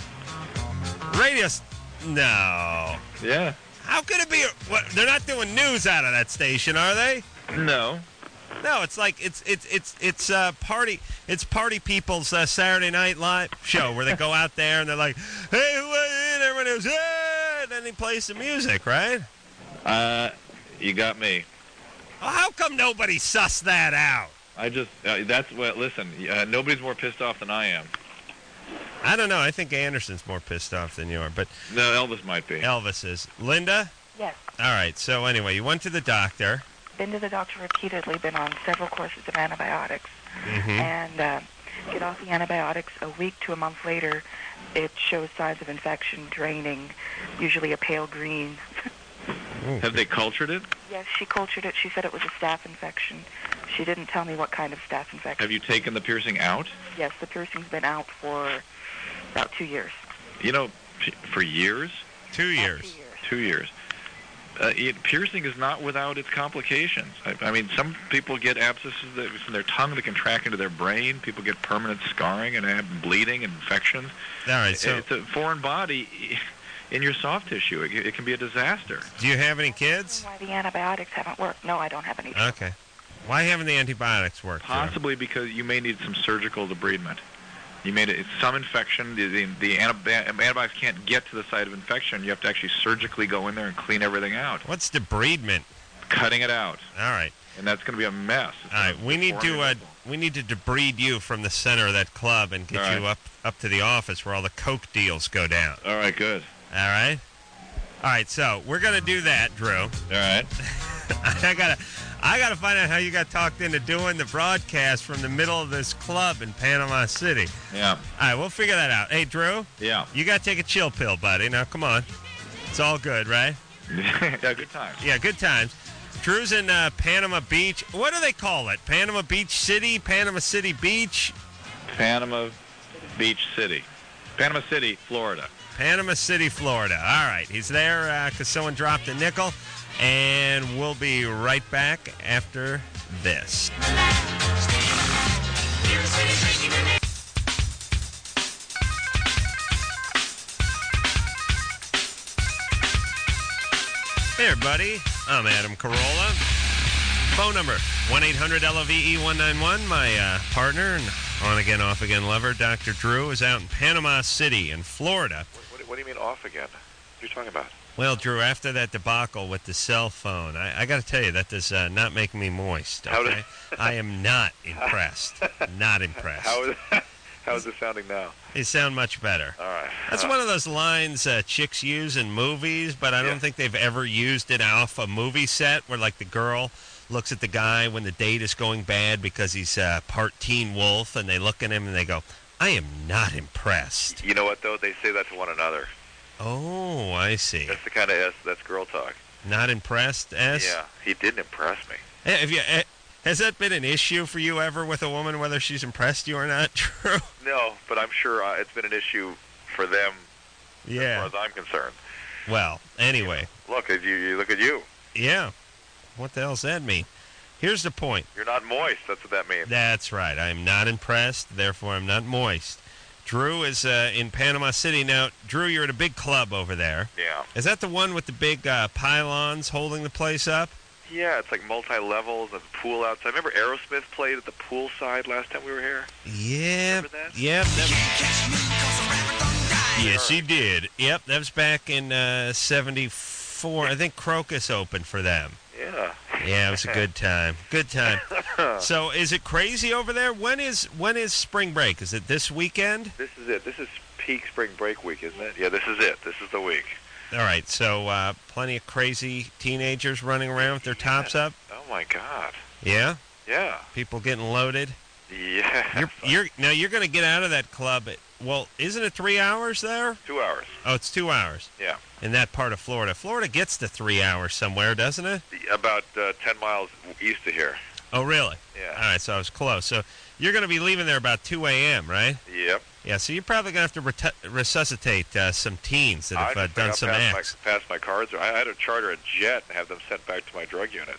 A: No.
L: Yeah.
A: How could it be? What? They're not doing news out of that station, are they?
L: No.
A: No, it's like it's party people's Saturday Night Live show where they go out there and they're like, hey, and everyone goes, hey, and then he plays the music, right?
L: You got me.
A: Well, how come nobody sussed that out?
L: I just listen. Nobody's more pissed off than I am.
A: I don't know. I think Anderson's more pissed off than you are, but
L: no, Elvis might be.
A: Elvis is. Linda?
I: Yes.
A: All right. So anyway, you went to the doctor.
I: Been to the doctor repeatedly, been on several courses of antibiotics, and get off the antibiotics a week to a month later, it shows signs of infection, draining, usually a pale green.
L: Have they cultured it?
I: Yes, she cultured it. She said it was a staph infection. She didn't tell me what kind of staph infection.
L: Have you taken the piercing out?
I: Yes, the piercing's been out for about 2 years.
L: You know, for years?
A: 2 years.
L: 2 years. Piercing is not without its complications. I mean, some people get abscesses from their tongue that can track into their brain. People get permanent scarring and have bleeding and infections.
A: All right, so
L: it's a foreign body in your soft tissue. It can be a disaster.
A: Do you have any kids?
I: Why the antibiotics haven't worked? No, I don't have any.
A: Okay. Why haven't the antibiotics worked?
L: Possibly because you may need some surgical debridement. You made it some infection. The antibiotics can't get to the site of infection. You have to actually surgically go in there and clean everything out.
A: What's debridement?
L: Cutting it out.
A: All right.
L: And that's going to be a mess.
A: All right. We need to debride you from the center of that club and get you up to the office where all the coke deals go down.
L: All right. Good.
A: All right. All right. So we're gonna do that, Drew. All
L: right.
A: I gotta find out how you got talked into doing the broadcast from the middle of this club in Panama City.
L: Yeah.
A: All right, we'll figure that out. Hey, Drew.
L: Yeah.
A: You gotta take a chill pill, buddy. Now, come on. It's all good, right?
L: Yeah, good times.
A: Yeah, good times. Drew's in Panama Beach. What do they call it? Panama Beach City? Panama City Beach?
L: Panama Beach City. Panama City, Florida.
A: Panama City, Florida. All right. He's there because someone dropped a nickel. And we'll be right back after this. Hey, everybody. I'm Adam Carolla. Phone number, 1-800-LOVE-191. My partner and on-again, off-again lover, Dr. Drew, is out in Panama City in Florida.
G: What do you mean off again? What are you talking about?
A: Well, Drew, after that debacle with the cell phone, I got to tell you, that does not make me moist. Okay? I am not impressed. Not impressed.
G: How is it sounding now?
A: They sound much better.
G: All right.
A: That's one of those lines chicks use in movies, but I don't think they've ever used it off a movie set where, like, the girl looks at the guy when the date is going bad because he's part teen wolf, and they look at him and they go, I am not impressed.
G: You know what, though? They say that to one another.
A: Oh, I see.
G: That's the kind of that's girl talk.
A: Not impressed, S?
G: Yeah, he didn't impress me.
A: Hey, has that been an issue for you ever with a woman, whether she's impressed you or not, Drew?
G: No, but I'm sure it's been an issue for them as far as I'm concerned.
A: Well, anyway.
G: Look, you look at you.
A: Yeah. What the hell's that mean? Here's the point.
G: You're not moist. That's what that means.
A: That's right. I'm not impressed, therefore I'm not moist. Drew is in Panama City. Now, Drew, you're at a big club over there.
G: Yeah.
A: Is that the one with the big pylons holding the place up?
G: Yeah, it's like multi-levels and pool outside. Remember Aerosmith played at the pool side last time we were here?
A: Yeah.
G: Remember that?
A: Yep. Yes, he did. Yep, that was back in 74. I think Crocus opened for them.
G: Yeah.
A: Yeah, it was a good time. Good time. So, is it crazy over there? When is spring break? Is it this weekend?
G: This is it. This is peak spring break week, isn't it? Yeah, this is it. This is the week.
A: All right, so plenty of crazy teenagers running around with their tops up?
G: Oh, my God.
A: Yeah?
L: Yeah.
A: People getting loaded?
L: Yeah.
A: You're going to get out of that club well, isn't it 3 hours there?
L: 2 hours.
A: Oh, it's 2 hours.
L: Yeah.
A: In that part of Florida. Florida gets to 3 hours somewhere, doesn't it?
L: About 10 miles east of here.
A: Oh, really?
L: Yeah.
A: All right, so I was close. So you're going to be leaving there about 2 a.m., right?
L: Yep.
A: Yeah, so you're probably going to have to resuscitate some teens that have done some acts.
L: Pass my cards. I had to charter a jet and have them sent back to my drug unit.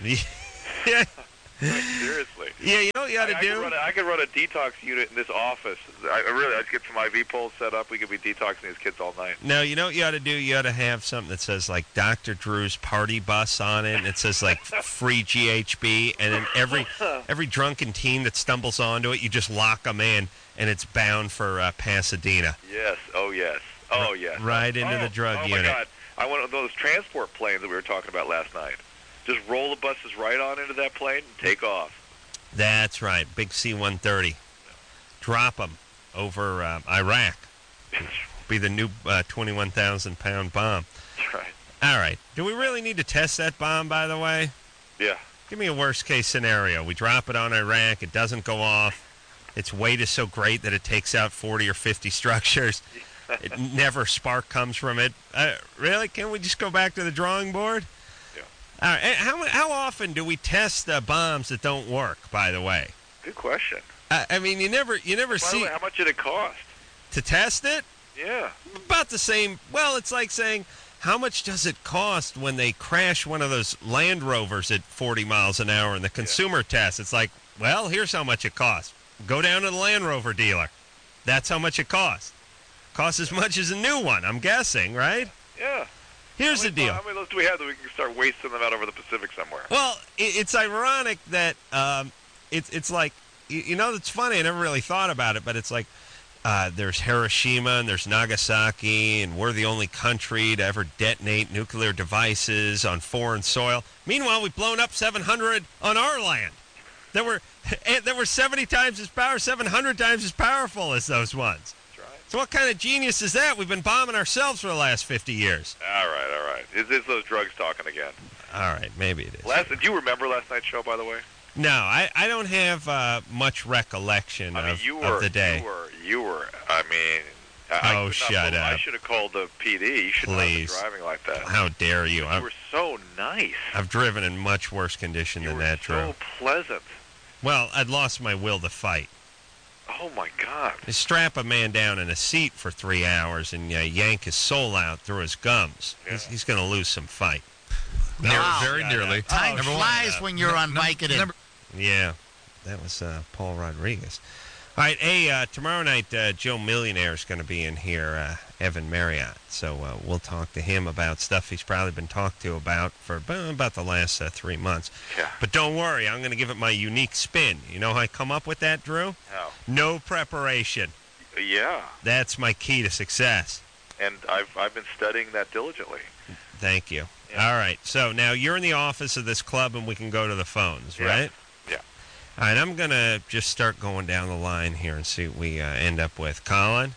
A: Yeah.
L: Seriously.
A: Yeah, you know what you ought to do?
L: I could run a detox unit in this office. I'd get some IV poles set up. We could be detoxing these kids all night.
A: No, you know what you ought to do? You ought to have something that says, like, Dr. Drew's party bus on it, and it says, like, free GHB, and then every drunken teen that stumbles onto it, you just lock them in, and it's bound for Pasadena.
L: Yes. Oh, yes. Oh, yes.
A: Right into the drug unit.
L: Oh, my God. I want those transport planes that we were talking about last night. Just roll the buses right on into that plane and take off.
A: That's right. Big C-130. Drop them over Iraq. Be the new 21,000-pound bomb.
L: That's right.
A: All right. Do we really need to test that bomb, by the way?
L: Yeah.
A: Give me a worst-case scenario. We drop it on Iraq. It doesn't go off. Its weight is so great that it takes out 40 or 50 structures. Never spark comes from it. Really? Can't we just go back to the drawing board? All right. How often do we test bombs that don't work, by the way?
L: Good question.
A: I mean, you never
L: By the
A: see...
L: way, how much did it cost?
A: To test it?
L: Yeah.
A: About the same. Well, it's like saying, how much does it cost when they crash one of those Land Rovers at 40 miles an hour in the consumer test? It's like, well, here's how much it costs. Go down to the Land Rover dealer. That's how much it costs. Costs as much as a new one, I'm guessing, right?
L: Yeah.
A: Here's the deal.
L: How many of those do we have that we can start wasting them out over the Pacific somewhere?
A: Well, it's ironic that it's like, you know, it's funny. I never really thought about it, but it's like there's Hiroshima and there's Nagasaki, and we're the only country to ever detonate nuclear devices on foreign soil. Meanwhile, we've blown up 700 on our land. That were 70 times as powerful, 700 times as powerful as those ones. So what kind of genius is that? We've been bombing ourselves for the last 50 years.
L: All right. Is those drugs talking again?
A: All right, maybe it is.
L: Do you remember last night's show, by the way?
A: No, I don't have much recollection of the day.
L: You were. I mean,
A: shut up.
L: I should have called the PD. You should not have been driving like that.
A: How dare you?
L: You were so nice.
A: I've driven in much worse condition than that, Drew.
L: So pleasant.
A: Well, I'd lost my will to fight.
L: Oh, my God.
A: You strap a man down in a seat for 3 hours and yank his soul out through his gums. Yeah. He's going to lose some fight.
B: Very nearly.
M: Time flies when you're on Vicodin.
A: Yeah, that was Paul Rodriguez. All right, hey, tomorrow night, Joe Millionaire is going to be in here, Evan Marriott. So we'll talk to him about stuff he's probably been talked to about for about the last 3 months.
L: Yeah.
A: But don't worry, I'm going to give it my unique spin. You know how I come up with that, Drew?
L: How?
A: No preparation.
L: Yeah.
A: That's my key to success.
L: And I've been studying that diligently.
A: Thank you.
L: Yeah.
A: All right, so now you're in the office of this club and we can go to the phones, right?
L: Yeah.
A: All right, I'm going to just start going down the line here and see what we end up with. Colin?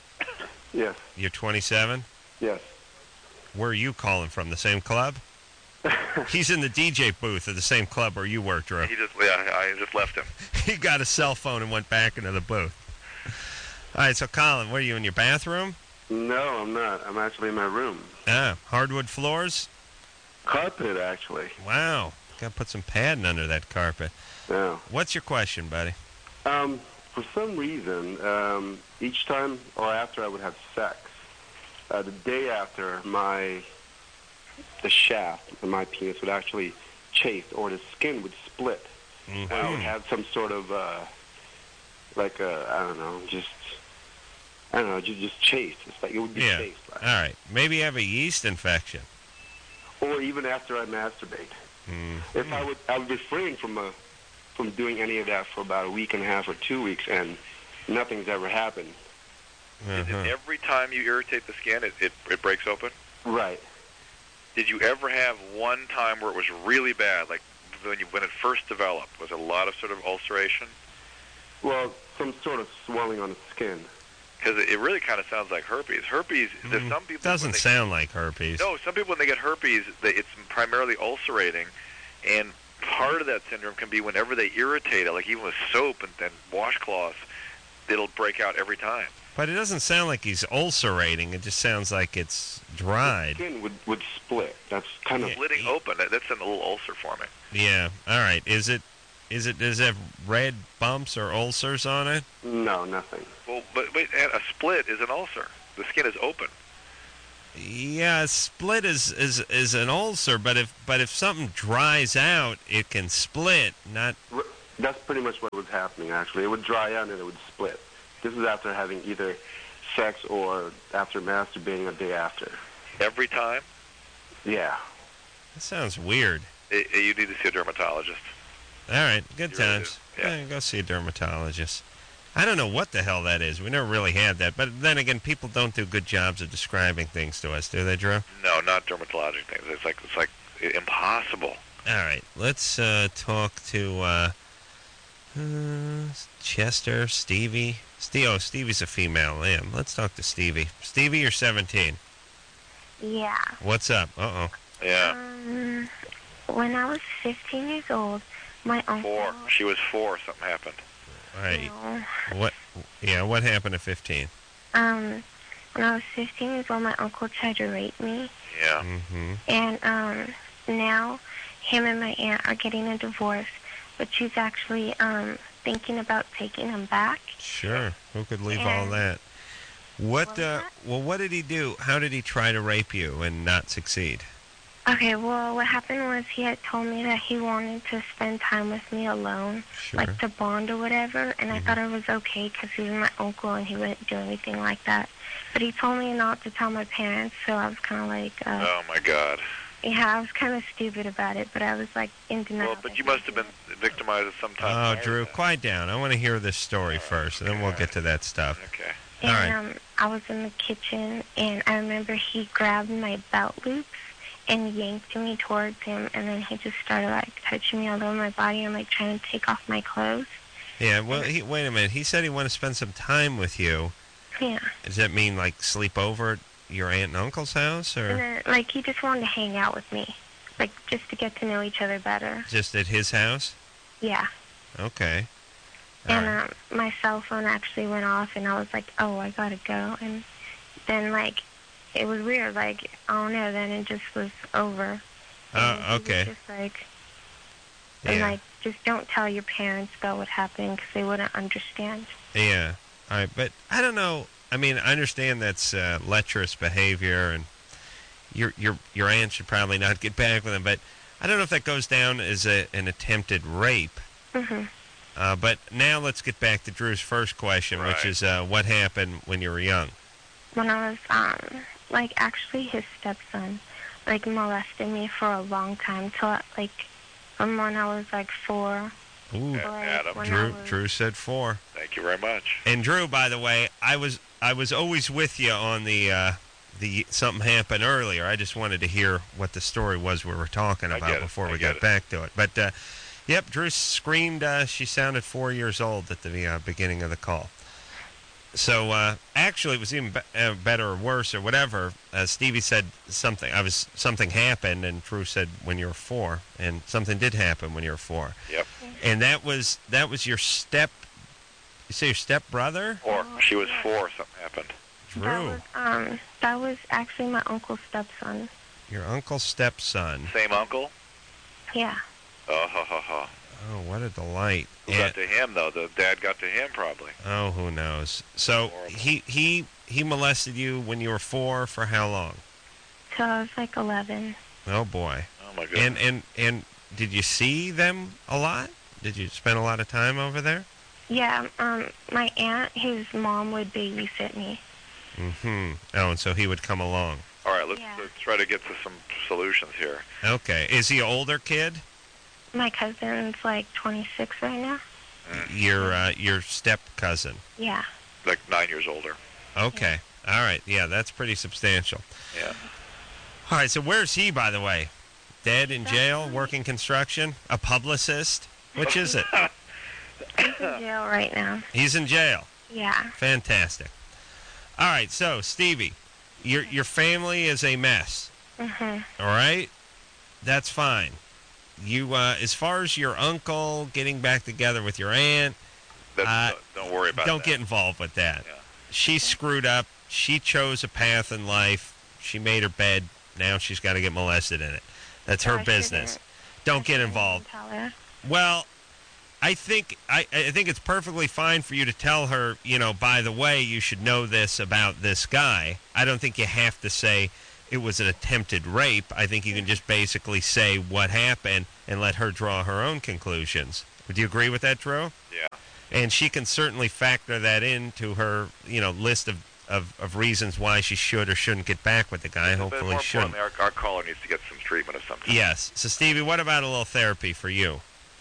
N: Yes.
A: You're 27?
N: Yes.
A: Where are you calling from? The same club? He's in the DJ booth of the same club where you work, Drew.
L: I just left him.
A: He got a cell phone and went back into the booth. All right, so Colin, where are you, in your bathroom?
N: No, I'm not. I'm actually in my room.
A: Ah, hardwood floors?
N: Carpet, actually.
A: Wow. Got to put some padding under that carpet.
N: Yeah.
A: What's your question, buddy?
N: For some reason, each time or after I would have sex, the day after, the shaft of my penis would actually chafe, or the skin would split.
A: Mm-hmm.
N: I would have some sort of, just chafed. It's like it would be chafed. Right?
A: All right. Maybe you have a yeast infection.
N: Or even after I masturbate.
A: Mm-hmm.
N: If I would refrain from doing any of that for about a week and a half or 2 weeks, and nothing's ever happened.
A: Uh-huh.
L: Every time you irritate the skin, it breaks open?
N: Right.
L: Did you ever have one time where it was really bad, like when it first developed? Was it a lot of sort of ulceration?
N: Well, some sort of swelling on the skin.
L: Because it really kind of sounds like herpes. Herpes, there's some people...
A: Doesn't sound like herpes.
L: No, some people, when they get herpes, it's primarily ulcerating, and part of that syndrome can be whenever they irritate it, like even with soap and washcloths, it'll break out every time.
A: But it doesn't sound like he's ulcerating. It just sounds like it's dried.
N: The skin would split. That's kind of
L: splitting open. That's a little ulcer forming.
A: Yeah. All right. Does it have red bumps or ulcers on it?
N: No, nothing.
L: Well, but wait, a split is an ulcer. The skin is open.
A: Yeah, a split is an ulcer, but if something dries out, it can split. Not.
N: That's pretty much what was happening. Actually, it would dry out and it would split. This is after having either sex or after masturbating a day after.
L: Every time?
N: Yeah.
A: That sounds weird.
L: You need to see a dermatologist.
A: All right, good times.
L: Really
A: Yeah, go see a dermatologist. I don't know what the hell that is. We never really had that. But then again, people don't do good jobs of describing things to us, do they, Drew?
L: No, not dermatologic things. It's like impossible.
A: All right, let's talk to Chester, Stevie. Stevie's a female. Yeah, let's talk to Stevie. Stevie, you're 17.
O: Yeah.
A: What's up? Uh-oh.
L: Yeah.
O: When I was 15 years old, my uncle...
L: 4. She was 4. Something happened.
A: Right.
O: No.
A: What? Yeah, what happened at 15?
O: When I was 15 years old, my uncle tried to rape me.
L: Yeah.
A: Mm-hmm.
O: And now him and my aunt are getting a divorce, but she's actually thinking about taking him back.
A: Sure. Who could leave all that? What did he do? How did he try to rape you and not succeed?
O: Okay, well, what happened was he had told me that he wanted to spend time with me alone, like to bond or whatever, and I thought it was okay because he was my uncle and he wouldn't do anything like that. But he told me not to tell my parents, so I was kind of like...
L: oh, my God.
O: Yeah, I was kind of stupid about it, but I was like in denial.
L: Well, but you must have been victimized at some time.
A: Oh, Drew, quiet down. I want to hear this story first, and then we'll get to that stuff.
L: Okay.
A: All
O: And
A: right.
O: I was in the kitchen, and I remember he grabbed my belt loops and yanked me towards him, and then he just started like touching me all over my body and like trying to take off my clothes.
A: Yeah, well, wait a minute. He said he wanted to spend some time with you.
O: Yeah.
A: Does that mean like sleep over at your aunt and uncle's house, or
O: And then, like, he just wanted to hang out with me, like, just to get to know each other better.
A: just at his house?
O: Yeah.
A: Okay. All
O: And
A: right.
O: my cell phone actually went off, and I was like, oh, I gotta go. And then, like, it was weird. Like, I don't know, then it just was over. And he was
A: Okay.
O: just like, and,
A: Yeah.
O: like, just don't tell your parents about what happened because they wouldn't understand.
A: Yeah. All right, but I don't know. I mean, I understand that's lecherous behavior, and your aunt should probably not get back with him, but I don't know if that goes down as an attempted rape.
O: Mm-hmm.
A: But now let's get back to Drew's first question, which is what happened when you were young?
O: When I was, like, actually his stepson, like, molested me for a long time, till, like, from when I was, like, 4.
A: Ooh,
L: Adam.
A: Drew said 4.
L: Thank you very much.
A: And Drew, by the way, I was always with you on the something happened earlier. I just wanted to hear what the story was we were talking about before we got back to it. But yep, Drew screamed. She sounded 4 years old at the beginning of the call. So actually, it was even better or worse or whatever. Stevie said something. Something happened, and Drew said when you were 4, and something did happen when you were 4.
L: Yep.
A: And that was your step. You say your step brother?
L: Or she was 4. Something happened.
A: Drew.
O: That was actually my uncle's stepson.
A: Your uncle's stepson.
L: Same uncle?
O: Yeah.
L: Oh, ha, ha, ha.
A: Oh, what a delight.
L: Who got to him, though? The dad got to him, probably.
A: Oh, who knows? So he molested you when you were 4 for how long?
O: Till I was like 11.
A: Oh, boy.
L: Oh, my goodness.
A: And did you see them a lot? Did you spend a lot of time over there?
O: Yeah, my aunt, his mom would babysit me.
A: Mm-hmm. Oh, and so he would come along.
L: All right, let's try to get to some solutions here.
A: Okay. Is he an older kid?
O: My cousin's like 26 right now.
A: Your step cousin.
O: Yeah.
L: Like 9 years older.
A: Okay. All right. Yeah, that's pretty substantial.
L: Yeah.
A: All right. So where's he, by the way? Dead in jail, working construction, a publicist? Which is it?
O: He's in jail right now.
A: He's in jail.
O: Yeah.
A: Fantastic. All right. So Stevie, your family is a mess.
O: Mhm.
A: All right. That's fine. you, as far as your uncle getting back together with your aunt,
L: don't worry about
A: don't
L: that.
A: get involved with that.
L: Yeah.
A: She screwed up. She chose a path in life. She made her bed. Now she's got to get molested in it. That's her business. Don't get involved.
O: Tell her.
A: Well, I think it's perfectly fine for you to tell her, by the way, you should know this about this guy. I don't think you have to say it was an attempted rape. I think you can just basically say what happened and let her draw her own conclusions. Would you agree with that, Drew?
L: Yeah.
A: And she can certainly factor that into her, list of reasons why she should or shouldn't get back with the guy. Hopefully shouldn't.
L: Our caller needs to get some treatment of some kind.
A: Yes. So, Stevie, what about a little therapy for you?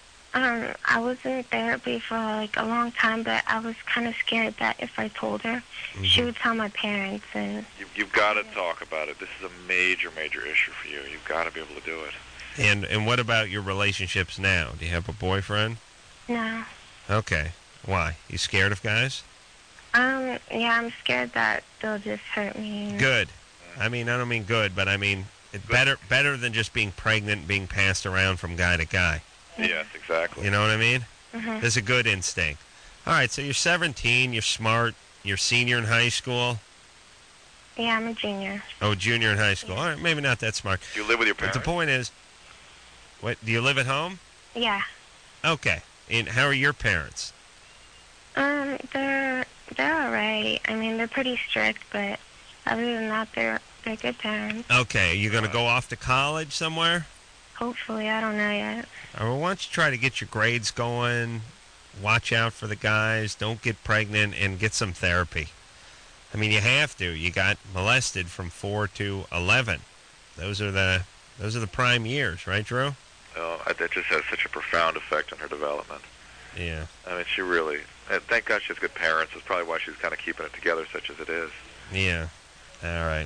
O: I was in therapy for a long time, but I was kind of scared that if I told her, she would tell my parents. And
L: you've got to talk about it. This is a major, major issue for you. You've got to be able to do it.
A: And what about your relationships now? Do you have a boyfriend?
O: No.
A: Okay. Why? You scared of guys?
O: Yeah, I'm scared that they'll just hurt me.
A: Good. I don't mean good, but I mean better than just being pregnant and being passed around from guy to guy.
L: Yes, exactly.
A: You know what I mean?
O: Mm-hmm.
A: There's a good instinct. All right, so you're 17, you're smart, you're senior in high school.
O: Yeah, I'm a junior.
A: Oh, junior in high school. All right, maybe not that smart.
L: Do you live with your parents?
A: But the point is, do you live at home?
O: Yeah.
A: Okay. And how are your parents?
O: They're all right. They're pretty strict, but other than that, they're good parents.
A: Okay, are you going to go off to college somewhere?
O: Hopefully, I don't know yet.
A: Well, why don't you try to get your grades going, watch out for the guys, don't get pregnant, and get some therapy. You have to. You got molested from 4 to 11. Those are the prime years, right, Drew?
L: Oh, that just has such a profound effect on her development.
A: Yeah.
L: She really... thank God she has good parents. That's probably why she's kind of keeping it together such as it is.
A: Yeah. All right.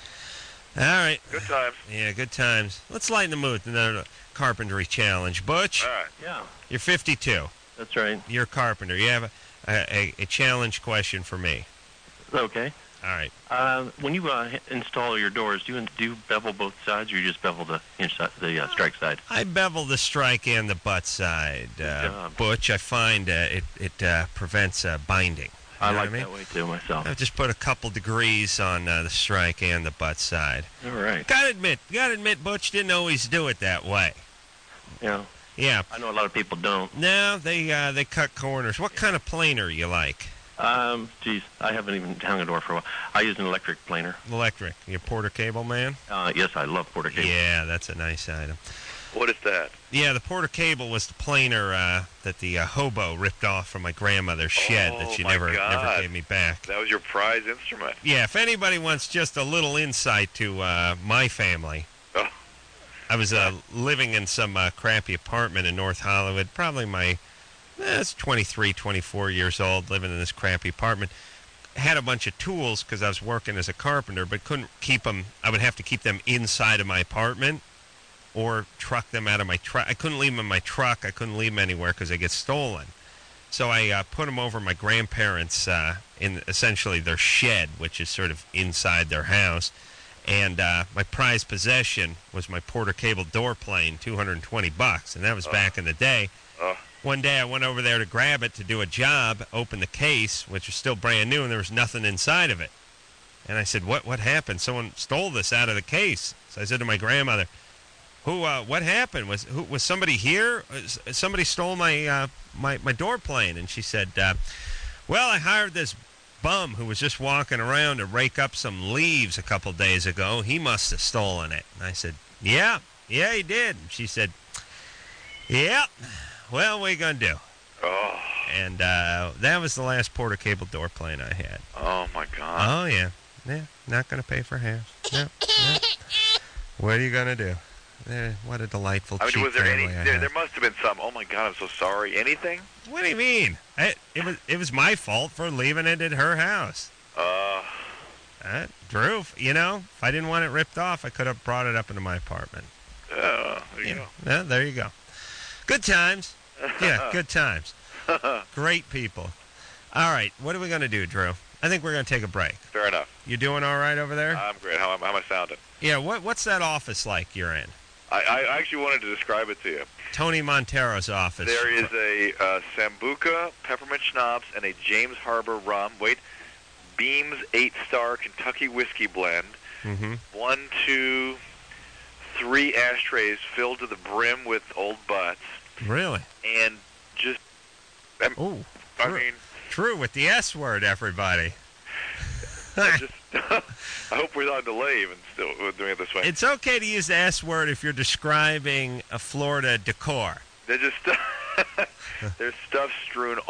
A: All right.
L: Good times.
A: Yeah, good times. Let's lighten the mood with another carpentry challenge. Butch?
L: All right.
P: Yeah.
A: You're 52.
P: That's right.
A: You're a carpenter. You have a challenge question for me.
P: Okay.
A: All right.
P: When you install your doors, do you bevel both sides, or you just bevel the strike side?
A: I bevel the strike and the butt side. Butch, I find it prevents binding.
P: I like that way too myself.
A: I've just put a couple degrees on the strike and the butt side.
P: All right.
A: Gotta admit, Butch didn't always do it that way.
P: Yeah.
A: Yeah.
P: I know a lot of people don't.
A: No, they cut corners. What kind of planer you like?
P: Geez, I haven't even hung a door for a while. I use an electric planer.
A: Electric. You a Porter Cable man?
P: Yes, I love Porter Cable.
A: Yeah, that's a nice item.
L: What is that?
A: Yeah, the Porter Cable was the planer that the hobo ripped off from my grandmother's shed that she never gave me back.
L: That was your prize instrument.
A: Yeah, if anybody wants just a little insight to my family, I was living in some crappy apartment in North Hollywood, probably I was 23, 24 years old, living in this crappy apartment. Had a bunch of tools because I was working as a carpenter, but couldn't keep them. I would have to keep them inside of my apartment or truck them out of my truck. I couldn't leave them in my truck. I couldn't leave them anywhere because they get stolen. So I put them over my grandparents' in essentially their shed, which is sort of inside their house. And my prized possession was my Porter Cable door plane, $220, and that was back in the day. One day I went over there to grab it to do a job, opened the case, which was still brand new, and there was nothing inside of it. And I said, "What happened? Someone stole this out of the case." So I said to my grandmother, what happened? Was somebody here? Somebody stole my my door plane?" And she said, "Well, I hired this bum who was just walking around to rake up some leaves a couple days ago. He must have stolen it." And I said, Yeah, he did." And she said, "Yeah. Well, what are you going to do?"
L: Oh.
A: And that was the last Porter Cable door plane I had.
L: Oh, my God.
A: Oh, yeah. Yeah, not going to pay for half. No. What are you going to do? What a delightful, cheap
L: was there
A: family I had.
L: There must have been some, "Oh, my God, I'm so sorry." Anything?
A: What do you mean? It was my fault for leaving it at her house. Drew, if I didn't want it ripped off, I could have brought it up into my apartment.
L: There you go.
A: Yeah, there you go. Good times. Yeah, good times. Great people. All right, what are we going to do, Drew? I think we're going to take a break.
L: Fair enough.
A: You doing all right over there?
L: I'm great. How am I sounding?
A: Yeah, what's that office like you're in?
Q: I actually wanted to describe it to you.
A: Tony Montero's office.
Q: There is a Sambuca peppermint schnapps and a James Harbor rum. Beams 8-star Kentucky whiskey blend.
A: Mm-hmm.
Q: 1, 2, 3 ashtrays filled to the brim with old butts.
A: Really?
Q: And just,
A: true with the S word, everybody.
Q: I hope we're not delay even still doing it this way.
A: It's okay to use the S word if you're describing a Florida decor.
Q: There's stuff strewn